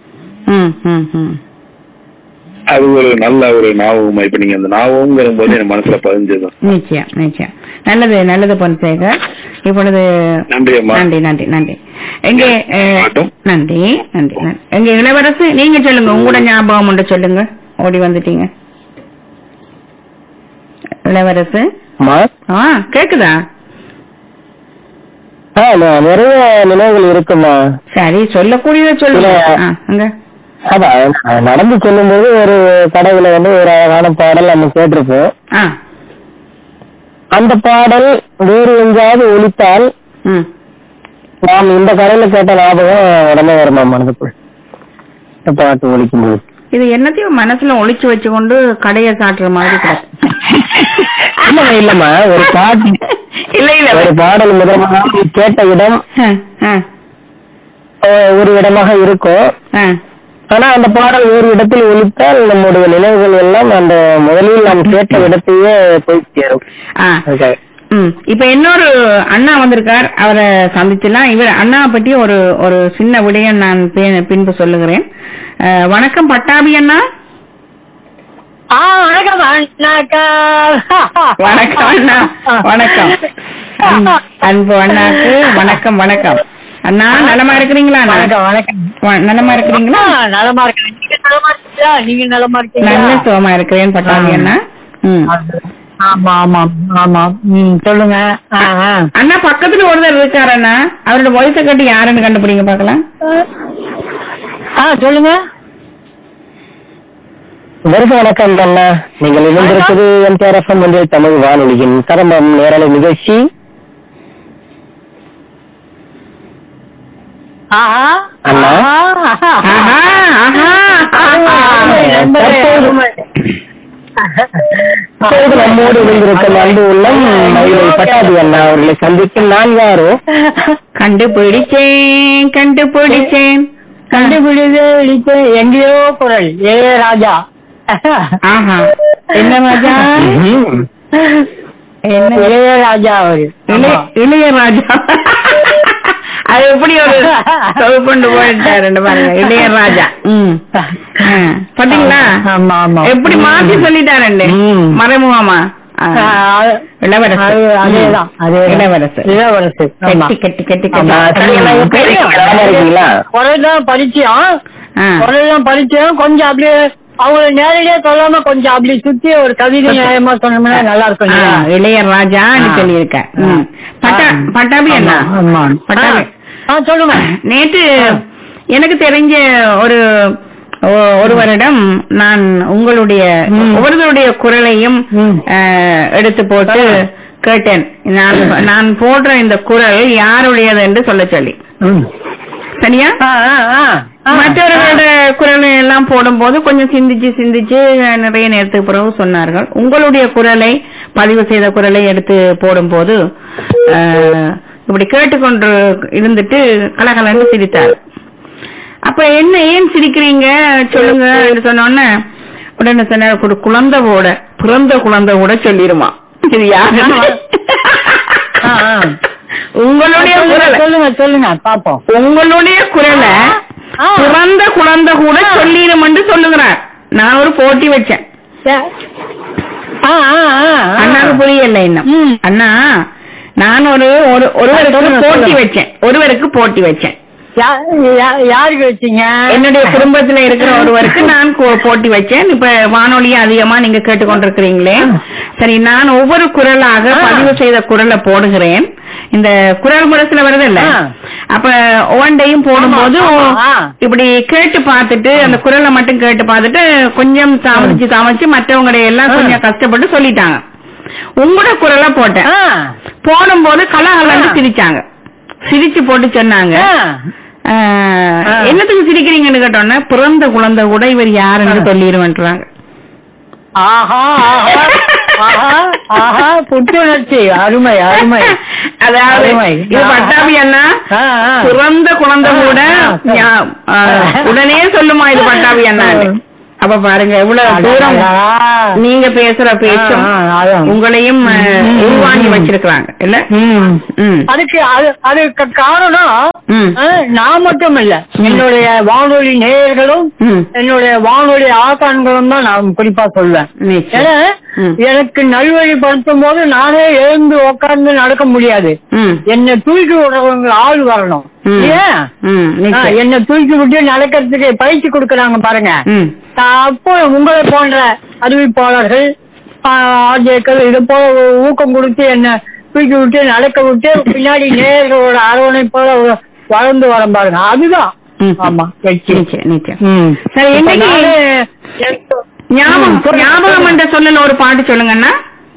அது ஒரு நல்ல ஒரு ஞாபகம். இப்ப நீங்க அந்த ஞாபகம்ங்கிற போது என் மனசுல பதிஞ்சது. நிச்சயம் நிச்சயம். நல்லது நல்லது பொன்சேகர். இப்பொழுது நன்றி நன்றி நன்றி நன்றி எங்க நன்றி நன்றி எங்க இளவரசு நீங்க சொல்லுங்க, உங்களோட ஞாபகம் உண்டு சொல்லுங்க. ஓடி வந்துட்டீங்க இளவரசு. கேக்குதா? நிறைய நினைவுகள் இருக்குமா? சரி, சொல்லக்கூடியத சொல்லுங்க. அதான் நடந்து செல்லும்போது ஒரு கடையில வந்து ஒரு அழகான பாடல் நம்ம கேட்டிருப்போம். அந்த பாடல் வேறு எங்கேயாவது ஒலித்தால் நாம் இந்த கடையில கேட்ட ஞாபகம் உடனே வருமா மனதுக்குள் பாட்டு ஒலிக்கும் போது? இது என்னத்தையும் மனசுல ஒளிச்சு வச்சு கொண்டு கடையை காட்டுற மாதிரி இல்லம்மா இல்லம்மா ஒரு பாட்டு இல்ல இல்ல ஒரு பாடல் முதலாக கேட்ட இடம் ஒரு இடமாக இருக்கும். ஆனா அந்த பாடல் ஒரு இடத்தில் ஒலித்தால் நம்முடைய நினைவுகள் எல்லாம் அந்த முதலில் நாம் கேட்ட இடத்தையே போய் சேரும். இப்ப இன்னொரு அண்ணா வந்திருக்கார், அவரை சந்திச்சுலாம். இவர் அண்ணா பற்றி ஒரு ஒரு சின்ன விடயம் நான் பின்பு சொல்லுகிறேன். வணக்கம் பட்டாபி அண்ணா. வணக்கம் வணக்கம் அண்ணா. வணக்கம் அன்பு அண்ணாக்கு வணக்கம். வணக்கம் அண்ணா, நலமா இருக்கிறீங்களா? வணக்கம். நலமா இருக்கிறீங்களா? நலமா இருக்கீங்களா? நீங்க நலமா இருக்கீங்களா? நல்ல சுகமா இருக்கிறேன் பட்டாபி அண்ணா. ஆமா ஆமா ஆமா சொல்லுங்க அண்ணா. பக்கத்துல ஒருத்தர் இருக்காரு அண்ணா, அவரோட வயசை கட்டி யாருன்னு கண்டுபிடிங்க பாக்கலாம். சொல்லுங்க. வணக்கம் அண்ணா. நீங்கள் இணைந்திருப்பது எம்டிஆர் எஃப்எம் ஒன்றிய தமிழ் வானொலியின் கரம்பம் நேரலை நிகழ்ச்சி. நம்மோடு இணைந்திருக்கும் அன்பு உள்ளம் பட்டாபி அண்ணா அவர்களை சந்திக்கும் நான் யாரோ கண்டுபிடிச்சேன் கண்டுபிடிச்சேன் கண்டுபிடிச்சேன் எங்கேயோ குரல் ஏ ராஜா. என்ன ராஜா? என்ன இளையராஜா? அவரு இளையராஜா. அது எப்படி ஒரு கொண்டு போயிட்டாரு பாருங்க, இளையராஜா. பாத்தீங்களா எப்படி மாத்தி சொல்லிட்டாரு மறைமுகமா. இளவரசு இளவரசு இளவரசு கட்டி கட்டி கட்டி குறைதான் பரிச்சயம் குறைதான் பரிச்சயம். கொஞ்சம் அப்படியே அவங்க நேரடியா சொல்லாம கொஞ்சம் அப்படி சுத்தி ஒரு கவிதை நியாயமா சொன்னோம்னா நல்லா இருக்கும். இளையராஜா சொல்லியிருக்க. பட்டாபி அண்ணா சொல்லுங்க. நேற்று எனக்கு தெரிஞ்ச ஒரு ஒருவரிடம் நான் உங்களுடைய ஒவ்வொருவருடைய குரலையும் எடுத்து போட்டு கேட்டேன். நான் நான் போடுற இந்த குரல் யாருடையது என்று சொல்ல சொல்லி. சரியா? மற்றவர்களோட குரல் எல்லாம் போடும் போது கொஞ்சம் சிந்திச்சு சிந்திச்சு நிறைய நேரத்துக்கு பிறகு சொன்னார்கள். உங்களுடைய குரலை பதிவு செய்த குரலை எடுத்து போடும் போது இப்படி கேட்டுக்கொண்டு இருந்துட்டு கலகலன்னு சிரித்தார். அப்ப என்ன ஏன் சிரிக்கிறீங்க சொல்லுங்க சொன்னோன்னு உடனே சொன்னார், ஒரு குழந்தை கூட பிறந்த குழந்தை கூட சொல்லிருமா இது யாரு? உங்களுடைய குரலை சொல்லுங்க சொல்லுங்க பாப்போம். உங்களுடைய குரலை பிறந்த குழந்தை கூட சொல்லிடும் என்று சொல்லுகிறார். நான் ஒரு போட்டி வச்சேன். அண்ணாக்கு புரியல இன்னும். அண்ணா நான் ஒரு ஒருவருக்கு போட்டி வச்சேன் ஒருவருக்கு போட்டி வச்சேன் யாருக்கு வச்சீங்க? என்னுடைய குடும்பத்துல இருக்கிற ஒருவருக்கு நான் போட்டி வச்சேன். இப்ப வானொலியை அதிகமா நீங்க கேட்டுக்கொண்டிருக்கிறீங்களே, சரி நான் ஒவ்வொரு குரலாக பதிவு செய்த குரலை போடுகிறேன். இந்த குரல் முரசுல வருது இல்ல, அப்ப ஒவ்வொன்றையும் போடும்போது இப்படி கேட்டு பார்த்துட்டு அந்த குரலை மட்டும் கேட்டு பார்த்துட்டு கொஞ்சம் தாமதிச்சு தாமதிச்சு மற்றவங்களுடைய எல்லாம் கொஞ்சம் கஷ்டப்பட்டு சொல்லிட்டாங்க. உங்களோட குரலை போட்டேன். போடும்போது கலகலன்னு சிரிச்சாங்க. சிரிச்சு போட்டு சொன்னாங்க, என்னத்துக்கு சிரிக்கிறீங்கன்னு கேட்டோன்னா பிறந்த குழந்தை கூட இவர் யாருன்னு சொல்லிடுவேன்றாங்க. புத்துணர்ச்சி அருமை அருமை. அதாவது இது பட்டாபி அண்ணா பிறந்த குழந்தை கூட உடனே சொல்லுமா இது பட்டாபி அண்ணா. அப்ப பாருங்க எவ்வளவு தூரம் நீங்க பேசுற பேச்சும் உங்களையும் உருவாங்கி வச்சிருக்காங்க இல்ல. அதுக்கு அதுக்கு காரணம் நான் மட்டும் இல்ல, என்னுடைய வானொலி நேயர்களும் என்னுடைய வானொலி ஆசான்களும் தான் நான் குறிப்பா சொல்வேன். ஏன்னா எனக்கு நல்வழிப்படுத்தும் போது நானே எழுந்து உட்கார்ந்து நடக்க முடியாது. என்னை தூக்கி விடுறவங்க ஆள் வரணும். என்னை தூக்கி விட்டு நடக்கிறதுக்கு பயிற்சி கொடுக்கறாங்க பாருங்க. அப்போ உங்களை போன்ற அறிவிப்பாளர்கள் ஆர்ஜேக்கள் இது போல ஊக்கம் கொடுத்து என்ன தூக்கி விட்டு நடக்க விட்டு பின்னாடி நேர்களோட அரவணைப்போட வளர்ந்து வர பாருங்க, அதுதான். ஆமா, சரி, இன்னைக்கு ஞாபகம் ஞாபகம் என்ற சொல்லல ஒரு பாட்டு சொல்லுங்கண்ணா.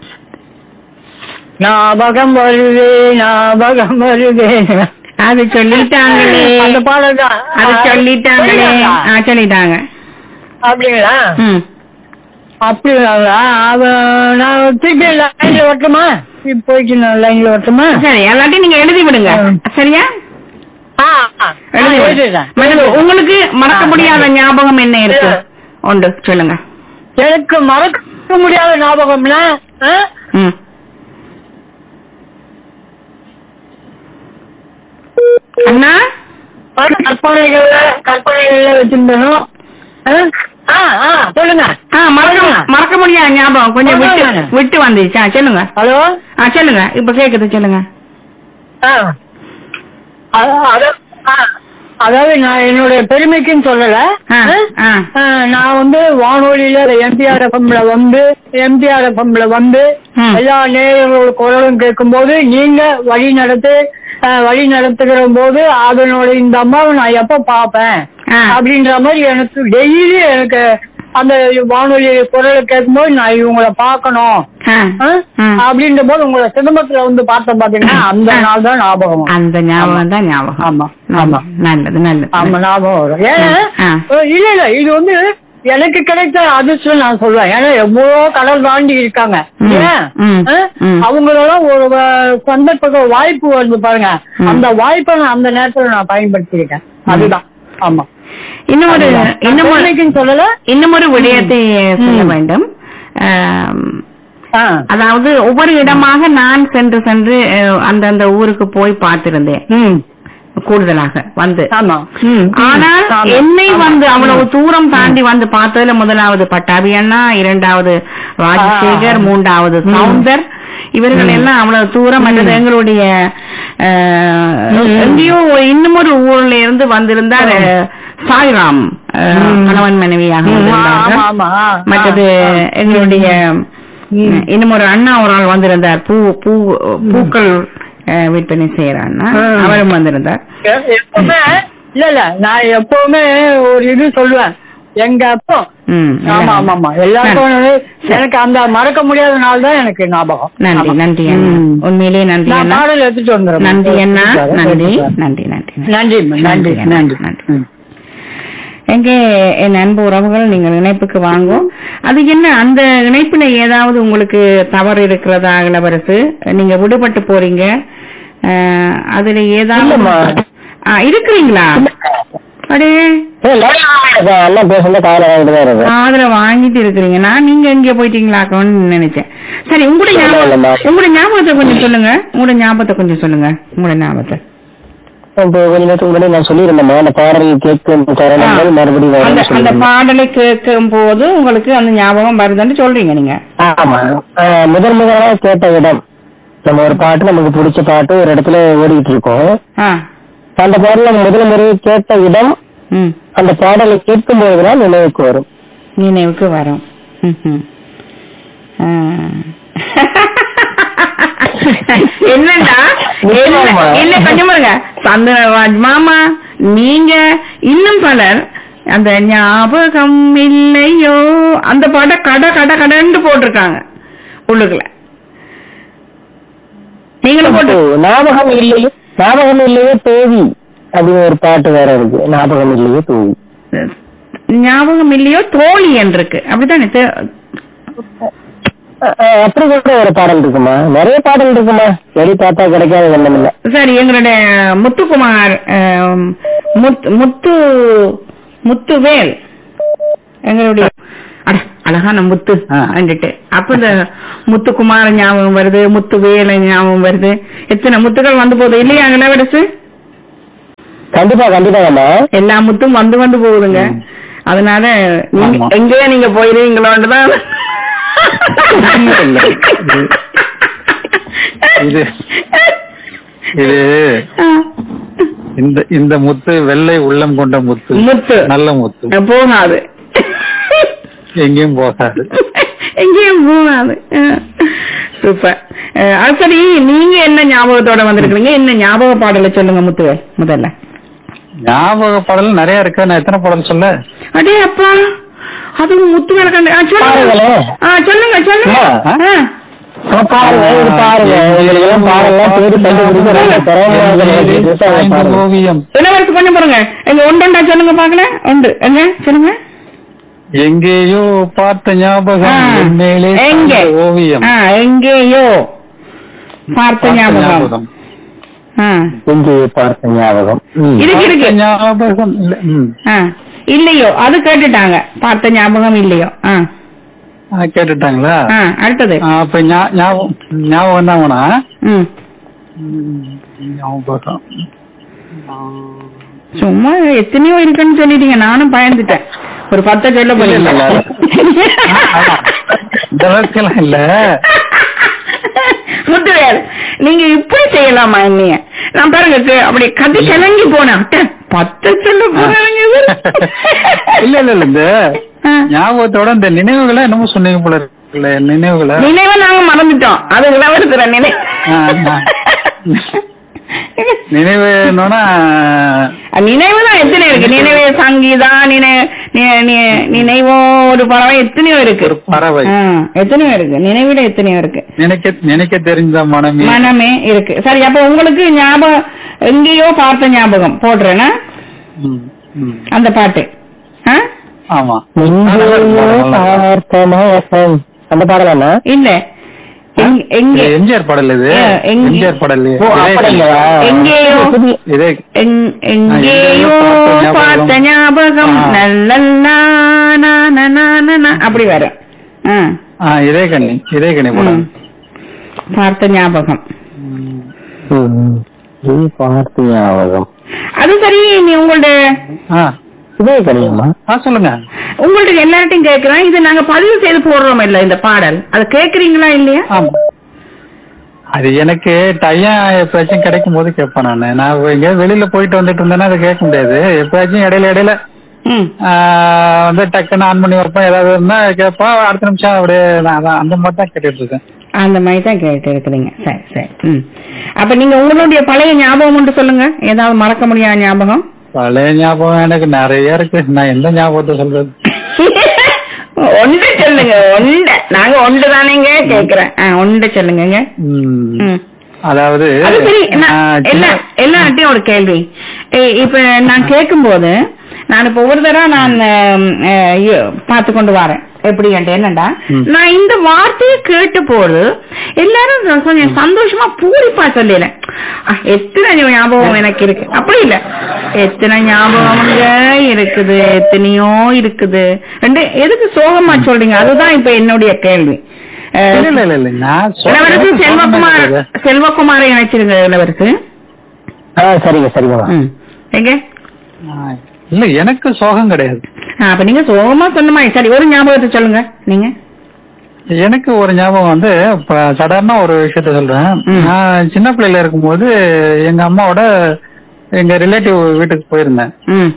ஞாபகம் வருவே ஞாபகம் வருவே, அது சொல்லிட்டாங்களே, அந்த பாடல் தான். அது சொல்லிட்டாங்களே, சொல்லிட்டாங்க. அப்படிங்களா? அப்படிங்களா? நான் திருப்பி லைன்ல வரட்டுமா? போய்க்கு லைன்ல வரட்டுமா? சரி, எல்லாத்தையும் நீங்க எழுதி விடுங்க, சரியா? உங்களுக்கு மறக்க முடியாத ஞாபகம் என்ன இருக்கு ஒன்று சொல்லுங்க. எனக்கு மறக்க முடியாத ஞாபகம்னா, அண்ணா கற்பனைகள்ல கற்பனைகள்ல வச்சிருந்தோம். சொல்லுங்க. மறக்க முடியாத ஞாபகம் கொஞ்சம் விட்டு விட்டு வந்துச்சா? சொல்லுங்க. ஹலோ, சொல்லுங்க, இப்ப கேக்குது, சொல்லுங்க. அதாவது நான் என்னுடைய பெருமைக்குன்னு சொல்லல, நான் வந்து வானொலியில எம்டிஆர் எஃப்எம்ல வந்து எம்டிஆர் எஃப்எம்ல வந்து எல்லா நேயர்களோட குரலும் கேட்கும் போது நீங்க வழி நடத்து வழி நடத்துகிற போது அதனோட இந்த அம்மாவை நான் எப்ப பாப்பேன் அப்படின்ற மாதிரி எனக்கு டெய்லி எனக்கு அந்த வானொலி குரலை கேட்கும் போது நான் இவங்களை பாக்கணும் அப்படின்ற போது உங்களை சிதம்பரத்துல வந்து பார்த்த பாத்தீங்கன்னா அந்த நாள் தான் ஞாபகம். அந்த ஞாபகம் தான் ஞாபகம். ஆமா ஆமா, நல்லது நல்லது. ஆமா, ஞாபகம் வரும். ஏன்னா இல்ல இல்ல இது வந்து எனக்கு கிடைத்த அதிர்ஷ்டம் நான் சொல்லுவேன். ஏன்னா எவ்வளவோ கடல் தாண்டி இருக்காங்க, அவங்களோட ஒரு சந்தர்ப்ப வாய்ப்பு வந்து பாருங்க, அந்த வாய்ப்பை நான் அந்த நேரத்துல நான் பயன்படுத்திருக்கேன். அதுதான். ஆமா, இன்னும் ஒரு இன்னும் சொல்லல இன்னும் ஒரு விடயத்தை சொல்ல வேண்டும். அதாவது ஒவ்வொரு இடமாக நான் சென்று சென்று அந்தந்த ஊருக்கு போய் பார்த்திருந்தேன் கூடுதலாக வந்து. ஆனால் என்னை வந்து அவ்வளவு தூரம் தாண்டி வந்து பார்த்ததுல முதலாவது பட்டாபி அண்ணா, இரண்டாவது ராஜசேகர், மூன்றாவது சவுந்தர், இவர்கள் எல்லாம் அவ்வளவு தூரம் அல்லது எங்களுடைய எங்கேயோ இன்னும் ஒரு ஊர்ல இருந்து வந்திருந்தார் சாய்ராம், கணவன் மனைவியாக வந்திருந்தார்கள். மற்றது எங்களுடைய இன்னும் ஒரு அண்ணா ஒரு ஆள் வந்திருந்தார், பூ பூ பூக்கள் விற்பனை செய்யறான்னா அவரும் வந்திருந்தார். எப்பவுமே இல்ல இல்ல நான் எப்பவுமே ஒரு இது சொல்லுவேன், எங்க அப்போ ஆமா ஆமா ஆமா எல்லாருக்கும் எனக்கு அந்த மறக்க முடியாத நாள் தான் எனக்கு ஞாபகம். நன்றி நன்றி உண்மையிலேயே நன்றி. பாடல் எடுத்துட்டு வந்துடுறேன். நன்றி அண்ணா, நன்றி நன்றி நன்றி நன்றி நன்றி நன்றி நன்றி. எங்கே என் அன்பு உறவுகள், நீங்கள் இணைப்புக்கு வாங்கும். அது என்ன, அந்த இணைப்புல ஏதாவது உங்களுக்கு தவறு இருக்கிறதா இளவரசு? நீங்க விடுபட்டு போறீங்க, அதுல ஏதாவது இருக்கிறீங்களா? காதல வாங்கிட்டு இருக்கிறீங்கன்னா நீங்க எங்க போயிட்டீங்களாக்கணும்னு நினைச்சேன். சரி, உங்களுடைய ஞாபகம் உங்களுடைய ஞாபகத்தை கொஞ்சம் சொல்லுங்க. உங்களுடைய ஞாபகத்தை கொஞ்சம் சொல்லுங்க. உங்களுடைய ஞாபகத்தை நான் சொல்லியிருந்தேன், அந்த பாடலை கேட்கும் தருணங்கள் மறுபடியும் அந்த பாடலை கேட்கும் போது உங்களுக்கு அந்த ஞாபகம் வருதுன்னு சொல்றீங்க நீங்க. ஆமா, முதல் முதலாக கேட்ட இடம், நம்ம ஒரு பாட்டு நமக்கு பிடிச்ச பாட்டு ஒரு இடத்துல ஓடிட்டு இருக்கோம், அந்த பாடல முதல் முறை கேட்ட இடம் அந்த பாடலை கேட்கும் போதுதான் நினைவுக்கு வரும். நினைவுக்கு வரும். என்னடா இல்ல கொஞ்சம் பாருங்க சந்திரராஜ் மாமா, நீங்க இன்னும் பலர் அந்த ஞாபகம் இல்லையோ அந்த பாட்டை கட கட கடன்னு போட்டிருக்காங்க உள்ளுக்குள்ள. நீங்களும் போட்டு ஞாபகம் இல்லையோ ஞாபகம் இல்லையோ தேவி அப்படின்னு ஒரு பாட்டு வேற இருக்கு. ஞாபகம் இல்லையோ தோழி, ஞாபகம் இல்லையோ தோழி என்று இருக்கு, அப்படித்தானே? அப்படி கூட ஒரு பாடல் இருக்குமா? நிறைய பாடல் இருக்குமா, எடி பார்த்தா கிடைக்காத ஒண்ணும் இல்ல. சரி, எங்களுடைய முத்துக்குமார் முத்து முத்துவேல் எங்களுடைய அழகான முத்து வந்துட்டு அப்ப இந்த முத்துக்குமார் ஞாபகம் வருது, முத்துவேல் ஞாபகம் வருது. எத்தனை முத்துக்கள் வந்து போகுது இல்லையா இளவரசு? கண்டிப்பா கண்டிப்பா எல்லா முத்தும் வந்து வந்து போகுதுங்க. அதனால எங்கேயா நீங்க போயிருவீங்களோன்னுதான் இது இது இந்த இந்த முத்து வெள்ளை உள்ளம் கொண்ட முத்து, முத்து நல்ல முத்து போகாது, எங்கேயும் போகாது, எங்கேயும் போகாது. சூப்பர். அது சரி, நீங்க என்ன ஞாபகத்தோட வந்திருக்கீங்க? என்ன ஞாபக பாடலை சொல்லுங்க முத்துவேல் முதல்ல. ஞாபக பாடல் நிறைய இருக்கு, நான் எத்தனை பாடல் சொல்ல? அடே அப்பா, அதுவும் முத்துவேல் கண்டு சொல்லுங்க சொல்லுங்க. ஓவியம் இளவரசு கொஞ்சம் பாருங்க, எங்க ஒன்றா சொல்லுங்க பாக்கல. உண்டு எங்க சொல்லுங்க. எங்கேயோ பார்த்த ஞாபகம் மேலே ஓவியம். எங்கேயோ பார்த்த ஞாபகம். எங்கேயோ பார்த்த ஞாபகம் இருக்கு இருக்கு. ஞாபகம் இல்லையோ அது கேட்டுட்டாங்க. பார்த்த ஞாபகம் இல்லையோ கேட்டுட்டாங்களா? அடுத்தது அப்ப ஞாபகம் ஞாபகம் தான் வேணா. ஞாபகம் சும்மா எத்தனையோ இருக்குன்னு சொல்லிட்டீங்க, நானும் பயந்துட்டேன். ஒரு பத்த சொல்ல போறீங்க. இந்த அளவுக்கு இல்ல முத்துவேல், நீங்க இப்படி செய்யலாமா? என்னைய நான் பாருங்க அப்படி கதை கிளங்கி போனேன். பத்து சொல்ல போறாங்க. இல்ல இல்ல இல்ல இந்த ஞாபகத்தோட இந்த நினைவுகளை என்னமோ சொன்னீங்க போல இருக்குல்ல. நினைவுகளை நினைவை நாங்க மறந்துட்டோம். அது இளவரசுற நினைவு. நினைவு நினைவுதான் எத்தனை இருக்கு. நினைவு சங்கீதா, நினைவோ ஒரு பறவை எத்தனையோ இருக்கு. பறவை எத்தனையோ இருக்கு. நினைவிட எத்தனையோ இருக்கு. நினைக்க நினைக்க தெரிஞ்ச மனமே மனமே இருக்கு. சரி, அப்ப உங்களுக்கு ஞாபகம் எங்கேயோ பார்த்த ஞாபகம் போடுறேன்னா அந்த பாட்டு. ஆமா, அந்த பாடலாம் இல்ல. எம்ஜிஆர் பாடல் இது. எம்ஜிஆர் பாடல் எங்கேயோ எங்கேயோ பார்த்த ஞாபகம் அப்படி வரும். இதே கண்ணி இதே கண்ணி போடும் பார்த்த ஞாபகம். பார்த்த ஞாபகம் அது சரி. நீ உங்களோட இதே கண்ணியம்மா சொல்லுங்க. உங்கள்ட்ட எல்லார்ட்டையும் கேட்கிறேன், இது நாங்க பதிவு செய்து போடுறோம் இல்ல இந்த பாடல், அது கேக்குறீங்களா இல்லையா? அது எனக்கு டைம் எப்பயாச்சும் கிடைக்கும் போது கேட்பேன். நானு நான் எங்க வெளியில போயிட்டு வந்துட்டு இருந்தேன்னா அதை கேட்க முடியாது. எப்பயாச்சும் இடையில இடையில வந்து டக்குன்னு ஆன் பண்ணி வைப்பேன். ஏதாவது இருந்தா கேட்பேன். அடுத்த நிமிஷம் அப்படியே அந்த மாதிரி தான் கேட்டுட்டு இருக்கேன். அந்த மாதிரி தான் கேட்டு இருக்கிறீங்க. சரி சரி. ம் அப்ப நீங்க உங்களுடைய பழைய ஞாபகம் ஒன்று சொல்லுங்க. ஏதாவது மறக்க முடியாத ஞாபகம்? பழைய ஞாபகம் எனக்கு நிறைய இருக்கு. நான் எந்த ஞாபகத்தை சொல்றது? ஒன்று சொல்லுங்க. ஒன்று நாங்க ஒன்று தானேங்க கேக்குறேன். ஒன்று சொல்லுங்க. அதாவது எல்லார்ட்டையும் ஒரு கேள்வி. இப்ப நான் கேட்கும் போது நான் இப்ப ஒவ்வொரு தடவை நான் பார்த்து கொண்டு வரேன். எப்படி என்னண்டா, நான் இந்த வார்த்தையை கேட்ட போது எல்லாரும் கொஞ்சம் சந்தோஷமா பூரிப்பா சொல்லிடுறேன். எத்தனை ஞாபகம் எனக்கு இருக்கு. அப்படி இல்ல, எத்தனை ஞாபகம் இருக்குது, எத்தனையோ இருக்குது. ரெண்டு எதுக்கு சோகமா சொல்றீங்க? அதுதான் இப்ப என்னுடைய கேள்வி. இளவரசு செல்வகுமார் செல்வகுமாரை இணைச்சிருங்க. இளவரசு சரிங்க சரிங்க. எங்க இல்ல எனக்கு சோகம் கிடையாது. அப்ப நீங்க சோகமா சொன்னமா? சரி, ஒரு ஞாபகத்தை சொல்லுங்க நீங்க. எனக்கு ஒரு ஞாபகம் வந்து சாதாரண ஒரு விஷயத்த சொல்றேன். நான் சின்ன பிள்ளைல இருக்கும்போது எங்க அம்மாவோட எங்க ரிலேட்டிவ் வீட்டுக்கு போயிருந்தேன்.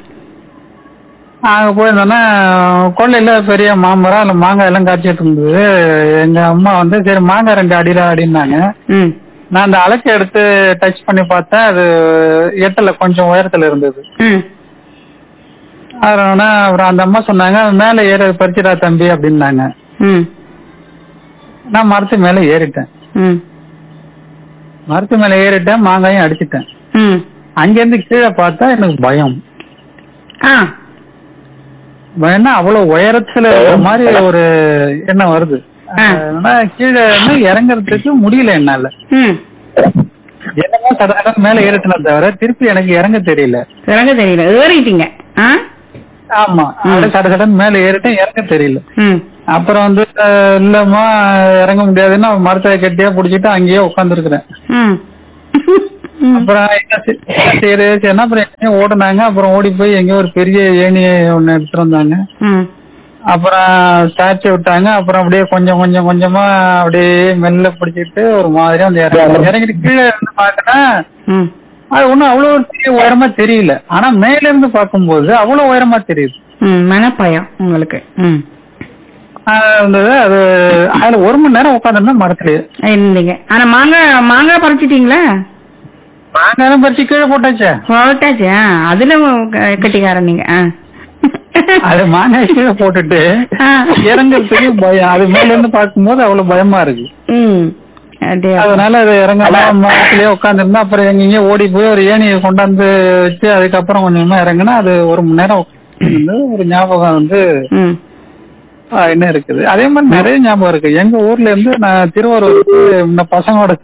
அங்க போயிருந்தோன்னா கொள்ளையில பெரிய மாமரம் இல்ல மாங்காய் எல்லாம் காய்ச்சிட்டு இருந்தது. எங்க அம்மா வந்து சரி மாங்காய் ரெண்டு அடிடா அடினாங்க. நான் அந்த அலக்கை எடுத்து டச் பண்ணி பார்த்தேன். அது எட்டல கொஞ்சம் உயரத்துல இருந்தது. அதனால அப்புறம் அந்த அம்மா சொன்னாங்க மேல ஏற பறிச்சுடா தம்பி அப்படின்னாங்க. நான் மரத்து மேல ஏறிட்டேன். மரத்து மேல ஏறிட்டேன், மாங்காயும் அடிச்சுட்டேன். அங்க இருந்து கீழே பார்த்தா எனக்கு பயம். பயம்னா அவ்வளவு உயரத்துல மாதிரி ஒரு எண்ணம் வருது. கீழே இறங்குறதுக்கு முடியல என்னால. என்னமோ சடன மேல ஏறிட்டன தவிர திருப்பி எனக்கு இறங்க தெரியல. இறங்க தெரியல ஏறிட்டீங்க? ஆமா, சட சடன் மேல ஏறிட்டேன், இறங்க தெரியல. அப்புறம் வந்து இல்லம்மா இறங்க முடியாதுன்னா மரத்தை கட்டியா புடிச்சிட்டு அங்கேயே உட்கார்ந்து இருக்கிறேன். அப்புறம் என்ன அப்புறம் ஓடுனாங்க. அப்புறம் ஓடி போய் எங்கேயோ ஒரு பெரிய ஏணியை ஒண்ணு எடுத்துட்டு வந்தாங்க. அப்புறம் ஸ்டாச்சு விட்டாங்க. அப்புறம் அப்படியே கொஞ்சம் கொஞ்சம் கொஞ்சமா அப்படியே மெல்ல பிடிச்சிட்டு ஒரு மாதிரியா வந்து இறங்கி இறங்கிட்டு கீழே இருந்து பாத்தேன்னா அது ஒண்ணும் அவ்வளவு ஒரு பெரிய உயரமா தெரியல. ஆனா மேல இருந்து பார்க்கும்போது அவ்வளவு உயரமா தெரியுது. மனப்பயம் உங்களுக்கு. இருந்தது. அது அதுல ஒரு மணி நேரம் உட்காந்துருந்தா மரத்துலயே இருந்தீங்க. ஆனா மாங்காய் மாங்காய் பறிச்சிட்டீங்களா? மாங்காய் பறிச்சு கீழே போட்டாச்சு போட்டாச்சு. அதுல கட்டிக்காரன் நீங்க. அது மாங்காய் கீழே போட்டுட்டு இறங்குறதுக்கு பயம். அது மேல இருந்து பார்க்கும்போது அவ்வளவு பயமா இருக்கு. அதனால அது இறங்கலாம் மரத்திலேயே உட்காந்துருந்தா அப்புறம் எங்கேயோ ஓடி போய் ஒரு ஏணியை கொண்டாந்து வச்சு அதுக்கப்புறம் கொஞ்சமா இறங்குனா அது ஒரு மணி நேரம் ஒரு ஞாபகம் வந்து என்ன இருக்குது. அதே மாதிரி நிறைய ஞாபகம் இருக்கு. எங்க ஊர்ல இருந்து நான் திருவாரூருக்கு இந்த பசங்களோட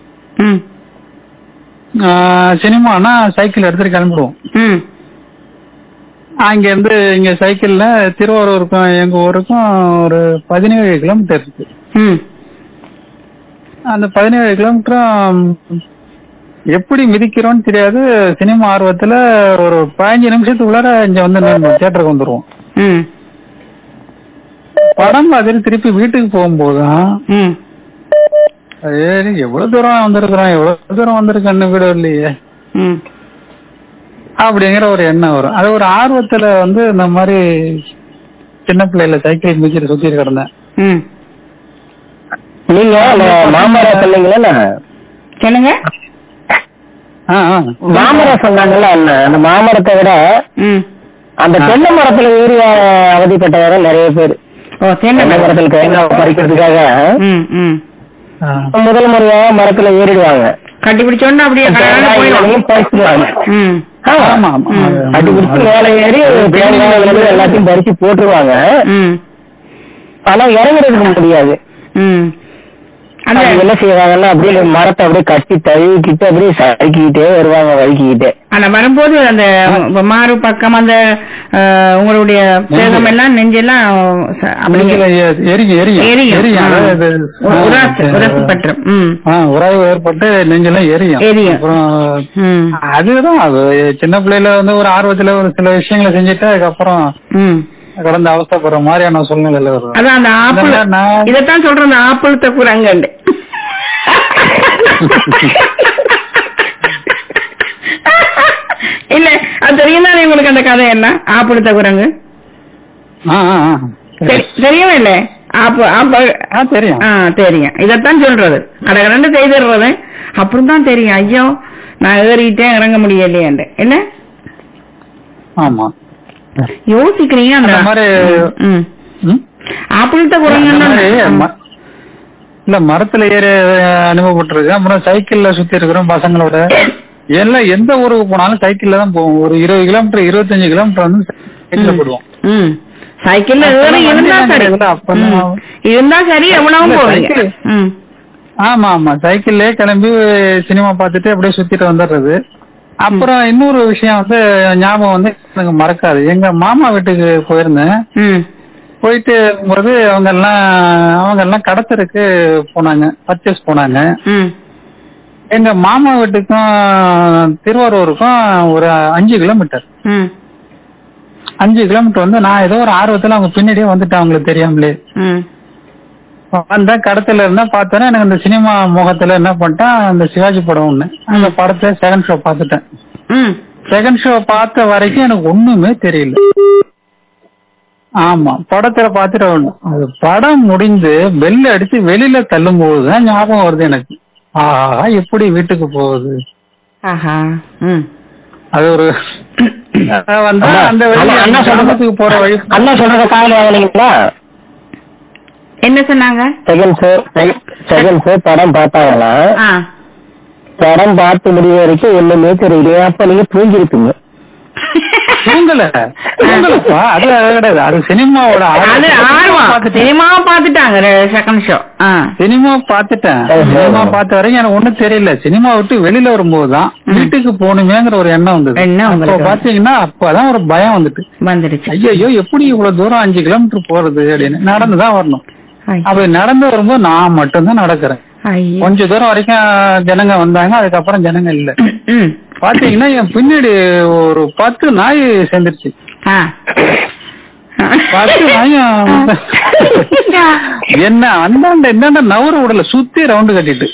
சினிமானா சைக்கிள் எடுத்துட்டு கிளம்பிடுவோம். அங்க இருந்து இங்க சைக்கிள்ல திருவாரூருக்கும் எங்க ஊருக்கும் ஒரு பதினேழு கிலோமீட்டர் இருக்கு. அந்த பதினேழு கிலோமீட்டரும் எப்படி மிதிக்கிறோம்னு தெரியாது. சினிமா ஆர்வத்துல ஒரு பதினஞ்சு நிமிஷத்துக்குள்ளார இங்க வந்து தியேட்டருக்கு வந்துருவோம். படம் பார்த்துட்டு திருப்பி வீட்டுக்கு போகும்போதுதான் எவ்வளவு தூரம் வந்திருக்கிறோம் எவ்வளவு தூரம் வந்திருக்கன்னு வீடு இல்லையே அப்படிங்கிற ஒரு எண்ணம் வரும். அது ஒரு ஆர்வத்துல வந்து இந்த மாதிரி சின்ன பிள்ளைல சைக்கிள் மிதிக்கிற சுத்தி கிடந்தேன். நீங்க மாமரம் சொன்னீங்களா? சொல்லுங்க. மாமரம் சொன்னாங்கல்ல, அந்த மாமரத்தை விட அந்த தென்னை மரத்துல ஏறி அவதிப்பட்டவர நிறைய பேர். தென்னை மரத்துல தேங்காய் பறிக்கிறதுக்காக முதல் முறையாக மரத்துல ஏறிடுவாங்க. கண்டுபிடிச்சோன்னா அப்படியே பறிச்சிடுவாங்க. கண்டுபிடிச்சு மேல ஏறி தேங்காய் எல்லாத்தையும் பறிச்சு போட்டுருவாங்க. ஆனா இறங்குறதுக்கு முடியாது. என்ன செய்வாங்கன்னா அப்படியே மரத்தை அப்படியே கட்டி தழுவிக்கிட்டு அப்படியே சறுக்கிக்கிட்டே வருவாங்க வழுக்கிக்கிட்டே. ஆனா வரும்போது அந்த மாறு பக்கம் அந்த உங்களுடைய தேகம் எல்லாம் நெஞ்செல்லாம் உராய்வு ஏற்பட்டு நெஞ்செல்லாம் எரியும் எரியும். அதுதான் அது சின்ன பிள்ளைல வந்து ஒரு ஆர்வத்துல ஒரு சில விஷயங்களை செஞ்சுட்டு அதுக்கப்புறம் கடந்த அவஸ்தைப்படுற மாதிரியான சூழ்நிலையில வரும். அதான் அந்த ஆப்பிள் இதைத்தான் சொல்றேன், அந்த ஆப்பிள் தக்குறாங்க. இல்ல அது தெரியும் தானே உங்களுக்கு அந்த கதை என்ன? ஆப்பிள் தக்குறாங்க தெரியவே இல்ல? ஆப்பு ஆப்பிள் தெரியும் தெரியும். இதத்தான் சொல்றது, கடகடன்னு செய்திடுறது. அப்புறம் தான் தெரியும், ஐயோ நான் ஏறிட்டேன் இறங்க முடியலையே என்ன. ஆமா யோசிக்கிறீங்க அந்த மாதிரி ஆப்பிள்கிட்ட குரங்கு இல்ல மரத்துல ஏற அனுபவப்பட்டிருக்கு. அப்புறம் சைக்கிள்ல சுத்தி இருக்கிறோம் பசங்களோட. எல்லாம் எந்த ஊருக்கு போனாலும் சைக்கிள்ல தான் போவோம். ஒரு இருபது கிலோமீட்டர் இருபத்தஞ்சு கிலோமீட்டர் வந்து சைக்கிள்ல போடுவோம். சைக்கிள்ல இருந்தா சரி இருந்தா சரி எவ்வளவு போவீங்க. ஆமா ஆமா சைக்கிள்லயே கிளம்பி சினிமா பார்த்துட்டு அப்படியே சுத்திட்டு வந்துடுறது. அப்புறம் இன்னொரு விஷயம் வந்து ஞாபகம் வந்து எனக்கு மறக்காது. எங்க மாமா வீட்டுக்கு போயிருந்தேன். போயிட்டு போது அவங்க எல்லாம் அவங்க எல்லாம் கடத்தருக்கு போனாங்க, பர்ச்சேஸ் போனாங்க. எங்க மாமா வீட்டுக்கும் திருவாரூருக்கும் ஒரு அஞ்சு கிலோமீட்டர் அஞ்சு கிலோமீட்டர் வந்து நான் ஏதோ ஒரு ஆர்வத்துல அவங்க பின்னாடியே வந்துட்டேன் அவங்களுக்கு தெரியாமலே. அந்த கடத்துல இருந்தா பார்த்தோன்னா எனக்கு அந்த சினிமா முகத்துல என்ன பண்ணிட்டேன், அந்த சிவாஜி படம் ஒண்ணு அந்த படத்தை செகண்ட் ஷோ பார்த்துட்டேன். செகண்ட் ஷோ பார்த்த வரைக்கும் எனக்கு ஒண்ணுமே தெரியல. ஆமா படத்துல பாத்துட்டு ஒண்ணு அது படம் முடிந்து பெல் அடிச்சு வெளியில தள்ளும் போதுதான் ஞாபகம் வருது எனக்கு, ஆஹா எப்படி வீட்டுக்கு போகுது. அது ஒரு வந்து அந்த வெளியே போற வழி அண்ணா சொல்றத காலையில வாங்கினீங்களா? என்ன சொன்னாங்க? செகண்ட் ஷோ செகண்ட் ஷோ படம் பார்த்தாங்களா? படம் பார்த்து முடிவு வரைக்கும் ஒண்ணுமே தெரியல. அப்ப நீங்க தூங்கிருப்பீங்க. தூங்கல தூங்கலப்பா, அது கிடையாது. அது சினிமாவோட சினிமா பாத்துட்டாங்க. செகண்ட் ஷோ சினிமா பாத்துட்டேன். சினிமா பார்த்த வரைக்கும் எனக்கு ஒண்ணும் தெரியல. சினிமா விட்டு வெளியில வரும்போதுதான் வீட்டுக்கு போகணுமேங்கிற ஒரு எண்ணம் வந்தது. பாத்தீங்கன்னா அப்பதான் ஒரு பயம் வந்துட்டு வந்துருச்சு. ஐயோ எப்படி இவ்வளவு தூரம் அஞ்சு கிலோமீட்டர் போறது அப்படின்னு. நடந்துதான் வரணும். அப்படி நடந்து வரும்போது நான் மட்டும்தான் நடக்கிறேன். கொஞ்ச தூரம் வரைக்கும் ஜனங்க வந்தாங்க, அதுக்கப்புறம் ஜனங்க இல்ல. பாத்தீங்கன்னா என் பின்னாடி ஒரு பத்து நாய் சேர்ந்துருச்சு. பத்து நாயும் என்ன அந்தாண்ட என்னண்ட நவர விடல, சுத்தி ரவுண்டு கட்டிட்டு.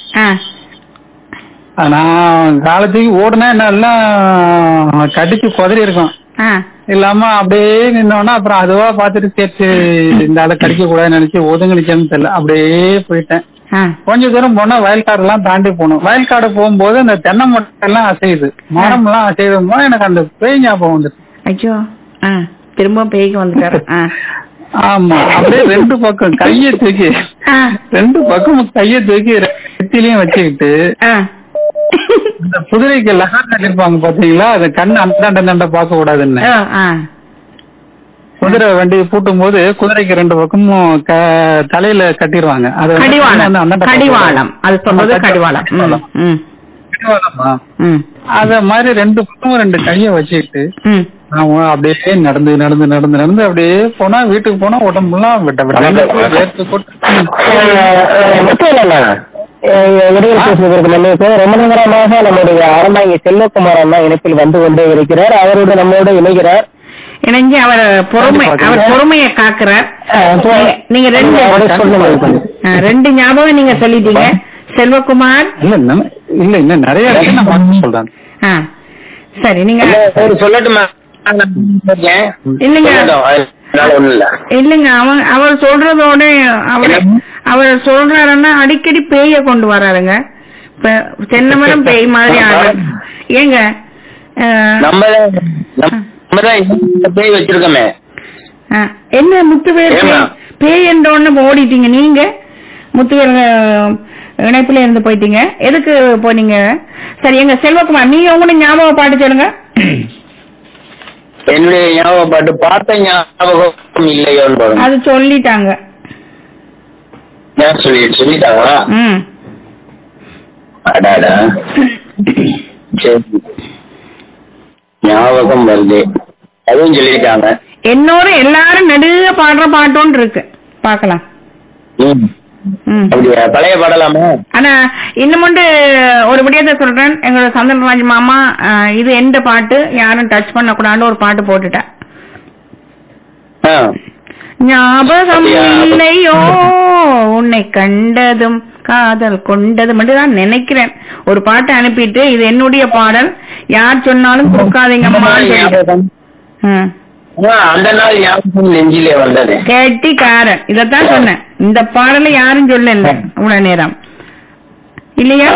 நான் காலத்துக்கு ஓடுனா என்ன எல்லாம் கடிச்சு குதறி இருக்கும். இல்லாம அப்படியே நின்னோன்னா அப்புறம் அதுவா பாத்துட்டு கேட்டு இந்த ஆளை கடிக்க கூடாதுன்னு நினைச்சு ஒதுங்கலிச்சேன்னு தெரியல அப்படியே போயிட்டேன். கொஞ்ச தூரம் போனா வயல்காடு எல்லாம் தாண்டி போகணும். வயல்காடு போகும்போது அந்த தென்னை மட்டை எல்லாம் அசையுது, மரம் எல்லாம் அசையுதும் போது எனக்கு அந்த பேய் ஞாபகம் வந்துட்டு. ஐயோ திரும்ப பேய்க்கு வந்துட்டாரு. ஆமா, அப்படியே ரெண்டு பக்கம் கைய தூக்கி ரெண்டு பக்கம் கைய தூக்கி ரெட்டிலையும் வச்சுக்கிட்டு இந்த குதிரைக்கு லகார் கட்டிருப்பாங்க பாத்தீங்களா, அது கண்ணு அந்தாண்ட அந்தாண்ட பார்க்க கூடாதுன்னு குதிரை வண்டி பூட்டும் போது குதிரைக்கு ரெண்டு பக்கமும் தலையில கட்டிடுவாங்க. அது கடிவாளம், அது சொல்றது கடிவாளம். அத மாதிரி ரெண்டு பக்கமும் ரெண்டு கைய வச்சுக்கிட்டு ஆமா அப்படியே நடந்து நடந்து நடந்து நடந்து அப்படியே போனா வீட்டுக்கு போனா உடம்புலாம் விட்ட விட்ட வேர்த்து போட்டு ரொம்ப நேரமாக நம்முடைய அரண்மனை செல்வகுமார் அண்ணா இணைப்பில் வந்து கொண்டே இருக்கிறார். அவரோட நம்மோட இணைகிறார். இணைஞ்சு அவர் பொறுமை அவர் பொறுமையை காக்குறார். நீங்க ரெண்டு ரெண்டு ஞாபகம் நீங்க சொல்லிட்டீங்க செல்வகுமார். இல்ல இல்ல இன்னும் நிறைய சொல்றேன். சரி நீங்க சொல்லட்டுமா? இல்லைங்க இல்லைங்க அவன் அவர் சொல்றதோட அவர் அவர் சொல்றாருன்னா அடிக்கடி பேய கொண்டு வர்றாருங்க. தென்னை மரம் பேய் மாதிரி ஆகும். ஏங்க பேய் வச்சிருக்கோமே என்ன முத்துவேல் பேய் என்ற ஒண்ணு ஓடிட்டீங்க நீங்க. முத்துவேல் இணைப்புல இருந்து போயிட்டீங்க, எதுக்கு போனீங்க? சரி எங்க செல்வகுமார் நீங்க உங்களுடைய ஞாபக பாட்டு சொல்லுங்க. என்னுடைய ஞாபக பாட்டு பார்த்த ஞாபகம் இல்லையோ அது சொல்லிட்டாங்க. சொல்லிட்டாங்களா? அடாடா சரி ஞாபகம் வருது, அதுவும் சொல்லிட்டாங்க. என்னோட எல்லாரும் நடுக பாடுற பாட்டோன்னு இருக்கு, பாக்கலாம். பழைய பாடலாமா? ஆனா இன்னும் ஒரு விடயத்தை சொல்றேன். எங்களோட சந்தனராஜ் மாமா இது எந்த பாட்டு யாரும் டச் பண்ண கூடாதுன்னு ஒரு பாட்டு போட்டுட்டேன். ஞாபகம் இல்லையோ உன்னை கண்டதும் காதல் கொண்டதும் மட்டும் தான் நினைக்கிறேன். ஒரு பாட்டை அனுப்பிட்டு இது என்னுடைய பாடல், யார் சொன்னாலும் கொடுக்காதீங்கம்மா. அந்த நாள் நெஞ்சிலே வந்தது கெட்டிக்காரன் இதத்தான் சொன்னேன். இந்த பாடல யாரும் சொல்ல இல்ல இவ்வளவு நேரம் இல்லையா?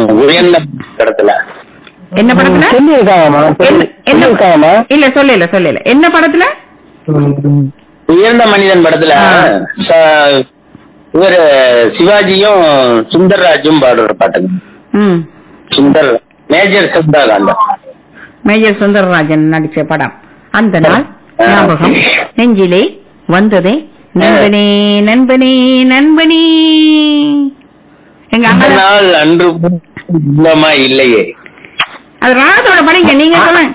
என்ன படத்துல? இல்ல சொல்லல சொல்லல என்ன படத்துல? உயர்ந்த மனிதன் படத்துல இவர் சிவாஜியும் சுந்தர்ராஜும் பாடுற பாட்டுங்க. சுந்தர் மேஜர் சுந்தரராஜன் மேஜர் சுந்தரராஜன் நடிச்ச படம். அந்த நாள் ஞாபகம் நெஞ்சிலே வந்ததே நண்பனே நண்பனே நண்பனே. எங்க நாள் அன்று இல்லையே அது ராதோட படிங்க. நீங்க சொல்லுங்க.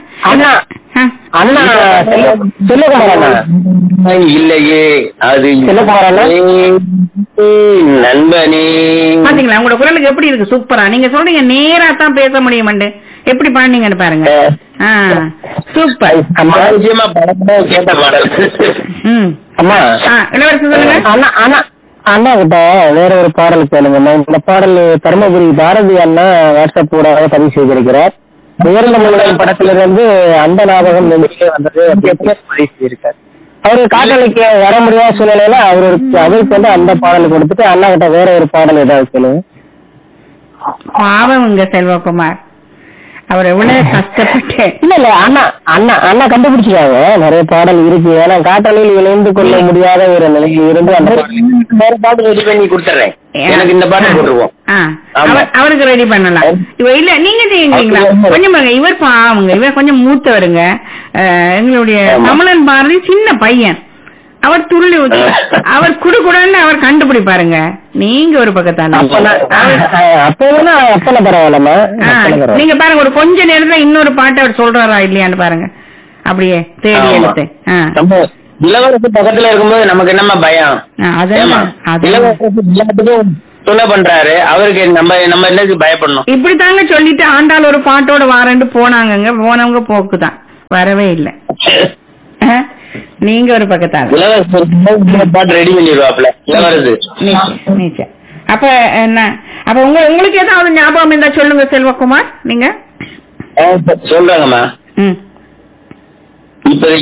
இல்லையே அது நண்பனே. பாத்தீங்களா உங்களோட குரலுக்கு எப்படி இருக்கு? சூப்பரா நீங்க சொல்றீங்க. நேரா தான் பேச முடியுமாண்டு எப்படி பாடுனீங்கன்னு பாருங்க. சூப்பர். கேட்ட பாடல். அண்ணா கிட்ட வேற ஒரு பாடல் கேளுங்க. இந்த பாடல் தருமபுரி பாரதி அண்ணா வாட்ஸ்அப் ஊடாக பதிவு செய்திருக்கிறார். உயர்ந்த மனிதன் படத்துல இருந்து அந்த ஞாபகம் நெஞ்சிலே வந்தது பதிவு செய்திருக்காரு. அவரு காட்டலைக்கு வர முடியாத சூழ்நிலையில அவருக்கு அவருக்கு வந்து அந்த பாடல் கொடுத்துட்டு அண்ணா கிட்ட வேற ஒரு பாடல் ஏதாவது கேளுங்க. பாவம் செல்வகுமார் அவர் எவ்வளவு கஷ்டப்பட்டு. இல்ல இல்ல அண்ணா அண்ணா அண்ணா கண்டுபிடிச்சிருக்காங்க நிறைய பாடல் இருக்கு. ஏன்னா காட்டலையில் இணைந்து கொள்ள முடியாத ஒரு நிலையில் இருந்து அந்த வேற பாட்டு ரெடி பண்ணி கொடுத்துறேன். எனக்கு இந்த பாட்டு போட்டுருவோம். அவருக்கு ரெடி பண்ணலாம். இவ இல்ல நீங்க செய்யுங்களா கொஞ்சம் இவர் பாவங்க. இவர் கொஞ்சம் மூத்தவருங்க. எங்களுடைய தமிழன் பாரதி சின்ன பையன். அவர் துள்ளி அவர் குடுக்குடன்னு அவர் கண்டுபிடிப்பாருங்க. நீங்க ஒரு பக்கத்தான நீங்க பாருங்க. ஒரு கொஞ்ச நேரத்துல இன்னொரு பாட்டு அவர் சொல்றாரா இல்லையான்னு பாருங்க. அப்படியே தேடி எடுத்து இளவரசு பக்கத்துல இருக்கும்போது நமக்கு என்னமா பயம்? சொல்ல பண்றாரு அவருக்கு நம்ம நம்ம என்ன பயப்படணும்? இப்படித்தாங்க சொல்லிட்டு ஆண்டாள் ஒரு பாட்டோட வாரண்டு போனாங்க. போனவங்க போக்குதான் வரவே இல்லை. நீங்க ஒரு பக்கத்தான பாட்டு ரெடி பண்ணிடுவாப்ல இளவரசு. அப்ப என்ன அப்ப உங்க உங்களுக்கு ஏதாவது ஞாபகம் இருந்தா சொல்லுங்க செல்வகுமார். நீங்க சொல்றாங்கம்மா. இப்ப